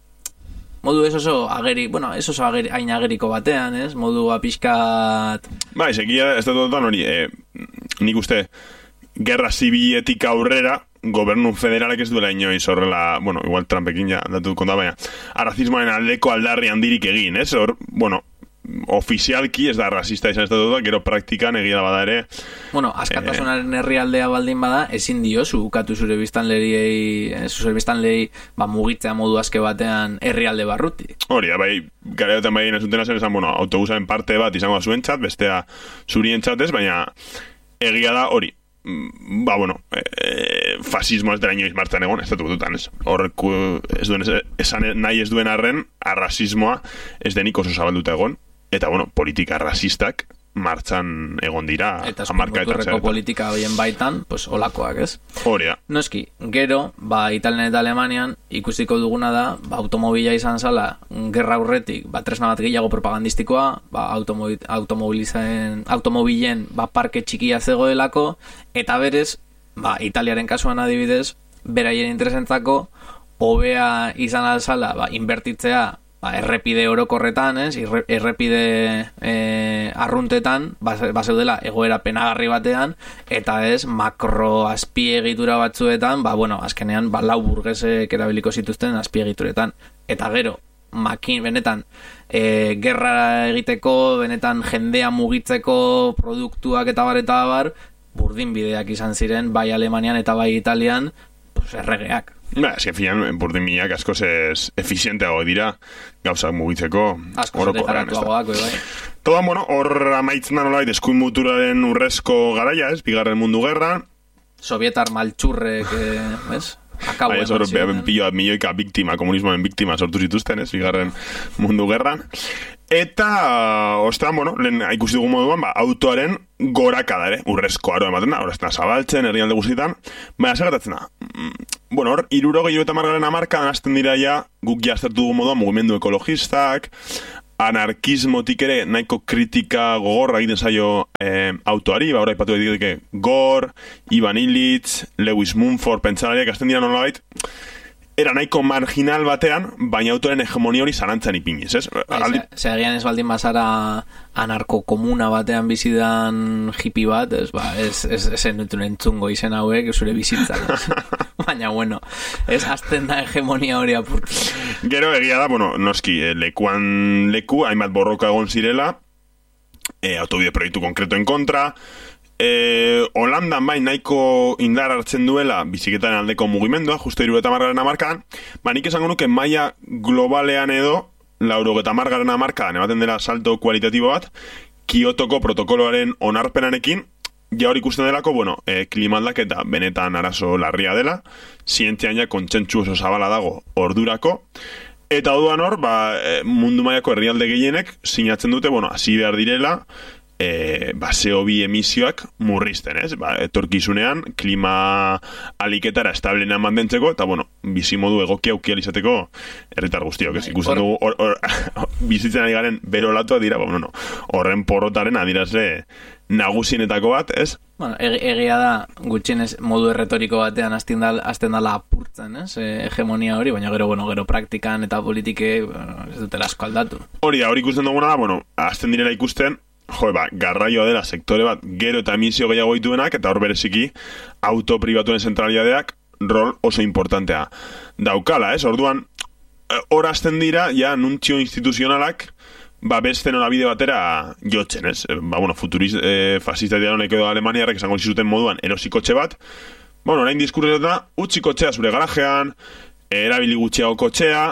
modu ez oso ageri, bueno, ez oso ageri, hain ageriko batean, ez? Modu apiskat... Ba, ezekia estatu batuetan hori, eh, nik uste, gerra zibiletik aurrera, gobernu federalek ez duela inoiz horrela, bueno, igual Trumpekin ja datu konta, baina arrazismoaren aldeko aldarri handirik egin, ez? Hor, bueno, ofizialki ez da rasista izan estatuta, gero praktikan egia da bada ere. Bueno, askatasunaren herrialdea baldin bada, ezin diozu ukatu zure biztanleriei, zure biztanlei, ba, mugitzea modu aske batean herrialde barruti. Hori, bai, garaiotan bai inazutena zen, esan, bueno, autobusaren parte bat izango zuen txat, bestea zurien txatez, baina egia da hori. Ba, bueno, e, fasismo ez dela inoiz martzan egon, estatu dutan, ez? Horrek ez duen, esan nahi ez duen arren, arrasismoa ez denik oso zabalduta egon, eta, bueno, politika rasistak martzan egon dira eta eskumoturreko politika hoien baitan, pues, olakoak, ez? Hori da. Noski, gero, ba, Italian eta Alemanian ikusiko duguna da, ba, automobila izan zala, gerra aurretik, ba, tresna bat gehiago propagandistikoa, ba, automobil, automobilizaen, automobilen, ba, parke txikia zegoelako, eta berez, ba, Italiaren kasuan adibidez, beraien interesentzako, hobea izan alzala, ba, inbertitzea, ba, errepide orokorretan, ez? Errepide e, arruntetan, bazeudela egoera penagarri batean, eta ez, makro azpiegitura batzuetan, ba, bueno, azkenean, ba, lau burgesek erabiliko zituzten azpiegituretan. Eta gero, makin, benetan, e, gerra egiteko, benetan jendea mugitzeko produktuak eta bar eta bar, burdin bideak izan ziren, bai Alemanian eta bai Italian, pues, erregeak. Ba, eski, finan, burdin minak askoz ez efizienteago dira gauzak mugitzeko orokorrean, ez da. Bai. Todan, bueno, hor amaitzen da nolait eskuin muturaren urrezko garaia, ez? Bigarren mundu gerra. Sovietar maltxurrek, eh, ez? Akabo bai, eman ziren. Pilo milioika biktima, komunismoen biktima sortu zituzten, ez, bigarren mundu gerran. Eta, ostean, bueno, lehen ikusi dugu moduan, ba, autoaren gorakada ere, urrezko aro ematen da, horrezten zabaltzen, herrialde guztietan, baina segatatzen da. Bueno, hor, irurogei eta margaren amarkadan hasten dira ja, guk jaztertu dugu moduan, mugimendu ekologistak, anarkismotik ere nahiko kritika gogorra egiten zaio eh, autoari, ba, ora ipatu ditike Gore, Ivan Illich, Lewis Mumford, pentsalariak hasten dira nolabait, era nahiko marginal batean, baina autoren hegemonia hori zalantzan ipiniz, ez? Aldi... Segian ez baldin bazara anarko-komuna batean bizidan hippie bat, ez, ba, ez, ez, ez enutun entzungo izen hauek, zure bizitzan. Baina, bueno, ez azten da hegemonia hori apurtu. Gero egia da, bueno, noski, lekuan leku, hainbat borroka egon zirela, e, autobide proiektu konkretoen kontra, E, Holandan bai nahiko indar hartzen duela biziketaren aldeko mugimendua, justo hiru eta margarren amarkadan, ba nik esango nuke maila globalean edo, lauro eta margarren amarkadan, ematen dela salto kualitatibo bat, Kiotoko protokoloaren onarpenanekin, ja hori ikusten delako, bueno, e, klimaldaketa benetan arazo larria dela, zientzian ja kontsentsu oso zabala dago ordurako, eta oduan hor, ba, mundu mailako herrialde gehienek sinatzen dute, bueno, hasi behar direla, E, ba, C O bi emisioak murrizten, ez? Ba, etorkizunean, klima aliketara establena mantentzeko, eta, bueno, bizimodu egokia aukial izateko herritar guztiok, ez? Ikusten dugu, or, or, bizitzen ari garen berolatua dira, ba, bueno, no, horren porrotaren adirazle nagusienetako bat, ez? Bueno, egia da, gutxienez modu erretoriko batean hasten da, dala apurtzen, ez? E, hegemonia hori, baina gero, bueno, gero praktikan eta politike, bueno, ez dutela asko aldatu. Hori da, hori ikusten duguna da, bueno, hasten direla ikusten, jo, ba, garraioa dela sektore bat gero eta emisio gehiago dituenak, eta hor bereziki auto pribatuen zentralidadeak rol oso importantea daukala, ez? Orduan, hor hasten dira, ja, nuntzio instituzionalak, ba, beste norabide batera jotzen, ez? Ba, bueno, futuriz, eh, fascista diaronek edo alemaniarrek esango zizuten moduan erosikotxe bat, bueno, orain diskurretan da, utzi kotxea zure garajean, erabili gutxiago kotxea,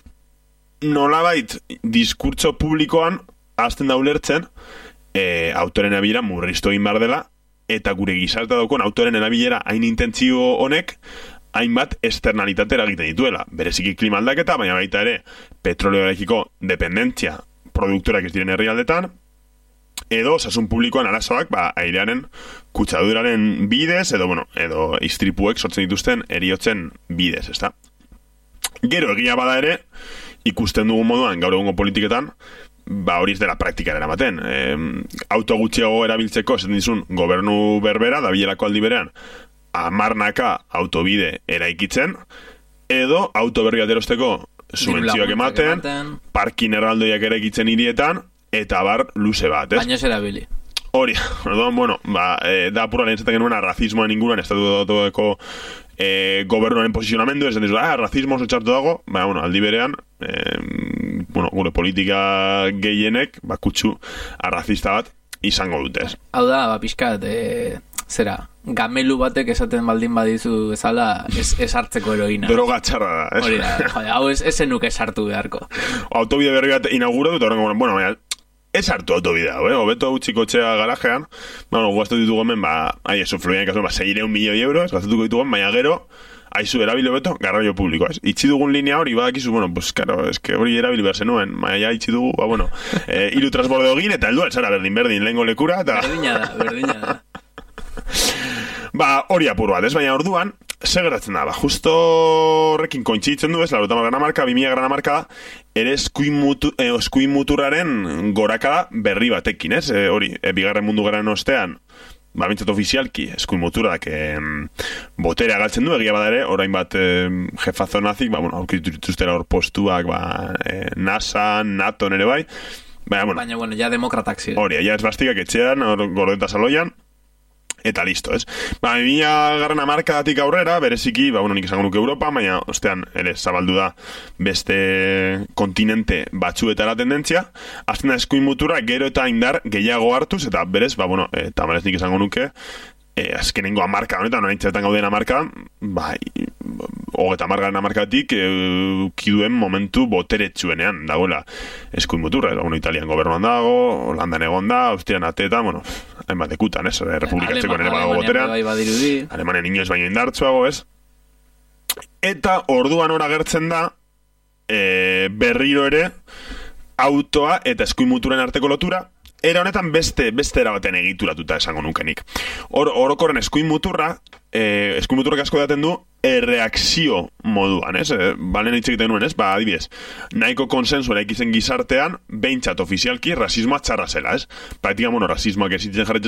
nolabait diskurtso publikoan hasten da ulertzen, E, autoren erabilera murriztu egin behar dela, eta gure gizartea daukon autoren erabilera hain intentzio honek, hainbat externalitate eragiten dituela. Bereziki klima aldaketa, baina baita ere petroleoarekiko dependentzia produktorak ez diren herrialdetan, edo osasun publikoan arazoak, ba, airearen kutsaduraren bidez, edo, bueno, edo istripuek sortzen dituzten eriotzen bidez, ezta? Gero egia bada ere, ikusten dugun moduan gaur egungo politiketan, ba hori ez dela praktikaren eramaten. E, auto gutxiago erabiltzeko esaten dizun gobernu berbera, da bilerako aldi berean, amarnaka autobide eraikitzen, edo auto berri bat erosteko subentzioak ematen, parkin erraldoiak eraikitzen hirietan, eta bar luze bat, ez? Baina ez erabili. Hori, orduan, bueno, ba, e, da apura lehen zaten genuen arrazismoan inguruan, estatu datueko e, gobernuaren posizionamendu, esan dizu, ah, razismo oso txartu dago, baina, bueno, aldi berean, e, bueno, gure politika gehienek, bakutsu arrazista bat izango dute, ez? Hau da, ba, pixkat, e, zera, gamelu batek esaten baldin badizu bezala, ez, ez hartzeko heroina. Droga txarra da, ez? Hori da, jode, hau ez, ez zenuk ez hartu beharko. Autobide berri bat inauguratu, eta horrengo, bueno, baina, ez hartu autobidea, eh? Obeto utxiko txea garajean, bueno, guaztu ditugu hemen, ba, ahi, eso, fluian ikasuen, ba, seireun milioi euros, gaztutuko ditugu, baina gero, haizu erabili beto, garraio publikoa, ez? Itxi dugun linea hori, badakizu, bueno, pues, karo, es que hori erabili behar zenuen, baina ja, itxi dugu, ba, bueno, eh, iru transborde hogin, eta heldu altzara, berdin, berdin, lehengo lekura, eta... Berdina da, berdina da. Ba, hori apur bat, ez? Baina orduan, segeratzen da, ba, justo horrekin kointzitzen du, ez, laurotan grana marka, bimila grana marka, ere eskuin, mutu, eh, eskuin muturraren gorakada berri batekin, ez? E, hori, e, bigarren mundu garen ostean, ba, bintzat ofizialki, eskuin muturak eh, boterea galtzen du, egia badare, orain bat eh, jefazo nazik, ba, bueno, aurkitu dituztera hor postuak, ba, eh, NASA, NATO nere bai, baina, bueno, baina, bueno, ja demokratak ziren. Hori, ja ez bastikak etxean, hor gordeta saloian, eta listo, ez? Ba, mila garren amarkadatik aurrera, bereziki, ba, bueno, nik esango nuke Europa, baina, ostean, ere, zabaldu da beste kontinente batzuetara tendentzia, azten da eskuin mutura gero eta indar gehiago hartuz, eta berez, ba, bueno, e, tamalez nik esango nuke, e, azkenengo amarka honetan, norain txetan gauden amarka, ba, hogeta amargaren amarkatik, e, kiduen momentu boteretsuenean, dagoela, eskuin mutura, ba, bueno, Italian gobernuan dago, Holandan egon da, Austrian atetan, bueno, hainbat ekutan, ez? Republikatzeko nire badago boterean. Bai badirudi. Alemanen inoez baino indartzuago, ez? Eta orduan hor agertzen da e, berriro ere autoa eta eskuin muturren arteko lotura, era honetan beste beste erabaten egituratuta esango nukenik. Hor orokorren eskuin muturra, eh, eskuin muturrak asko daten du erreakzio moduan, ez? E, balen hitz egiten nuen, ez? Ba, adibidez, nahiko konsensu eraikitzen gizartean, behintzat ofizialki rasismoa txarra zela, ez? Praktika, bueno, rasismoak ezitzen jarretzen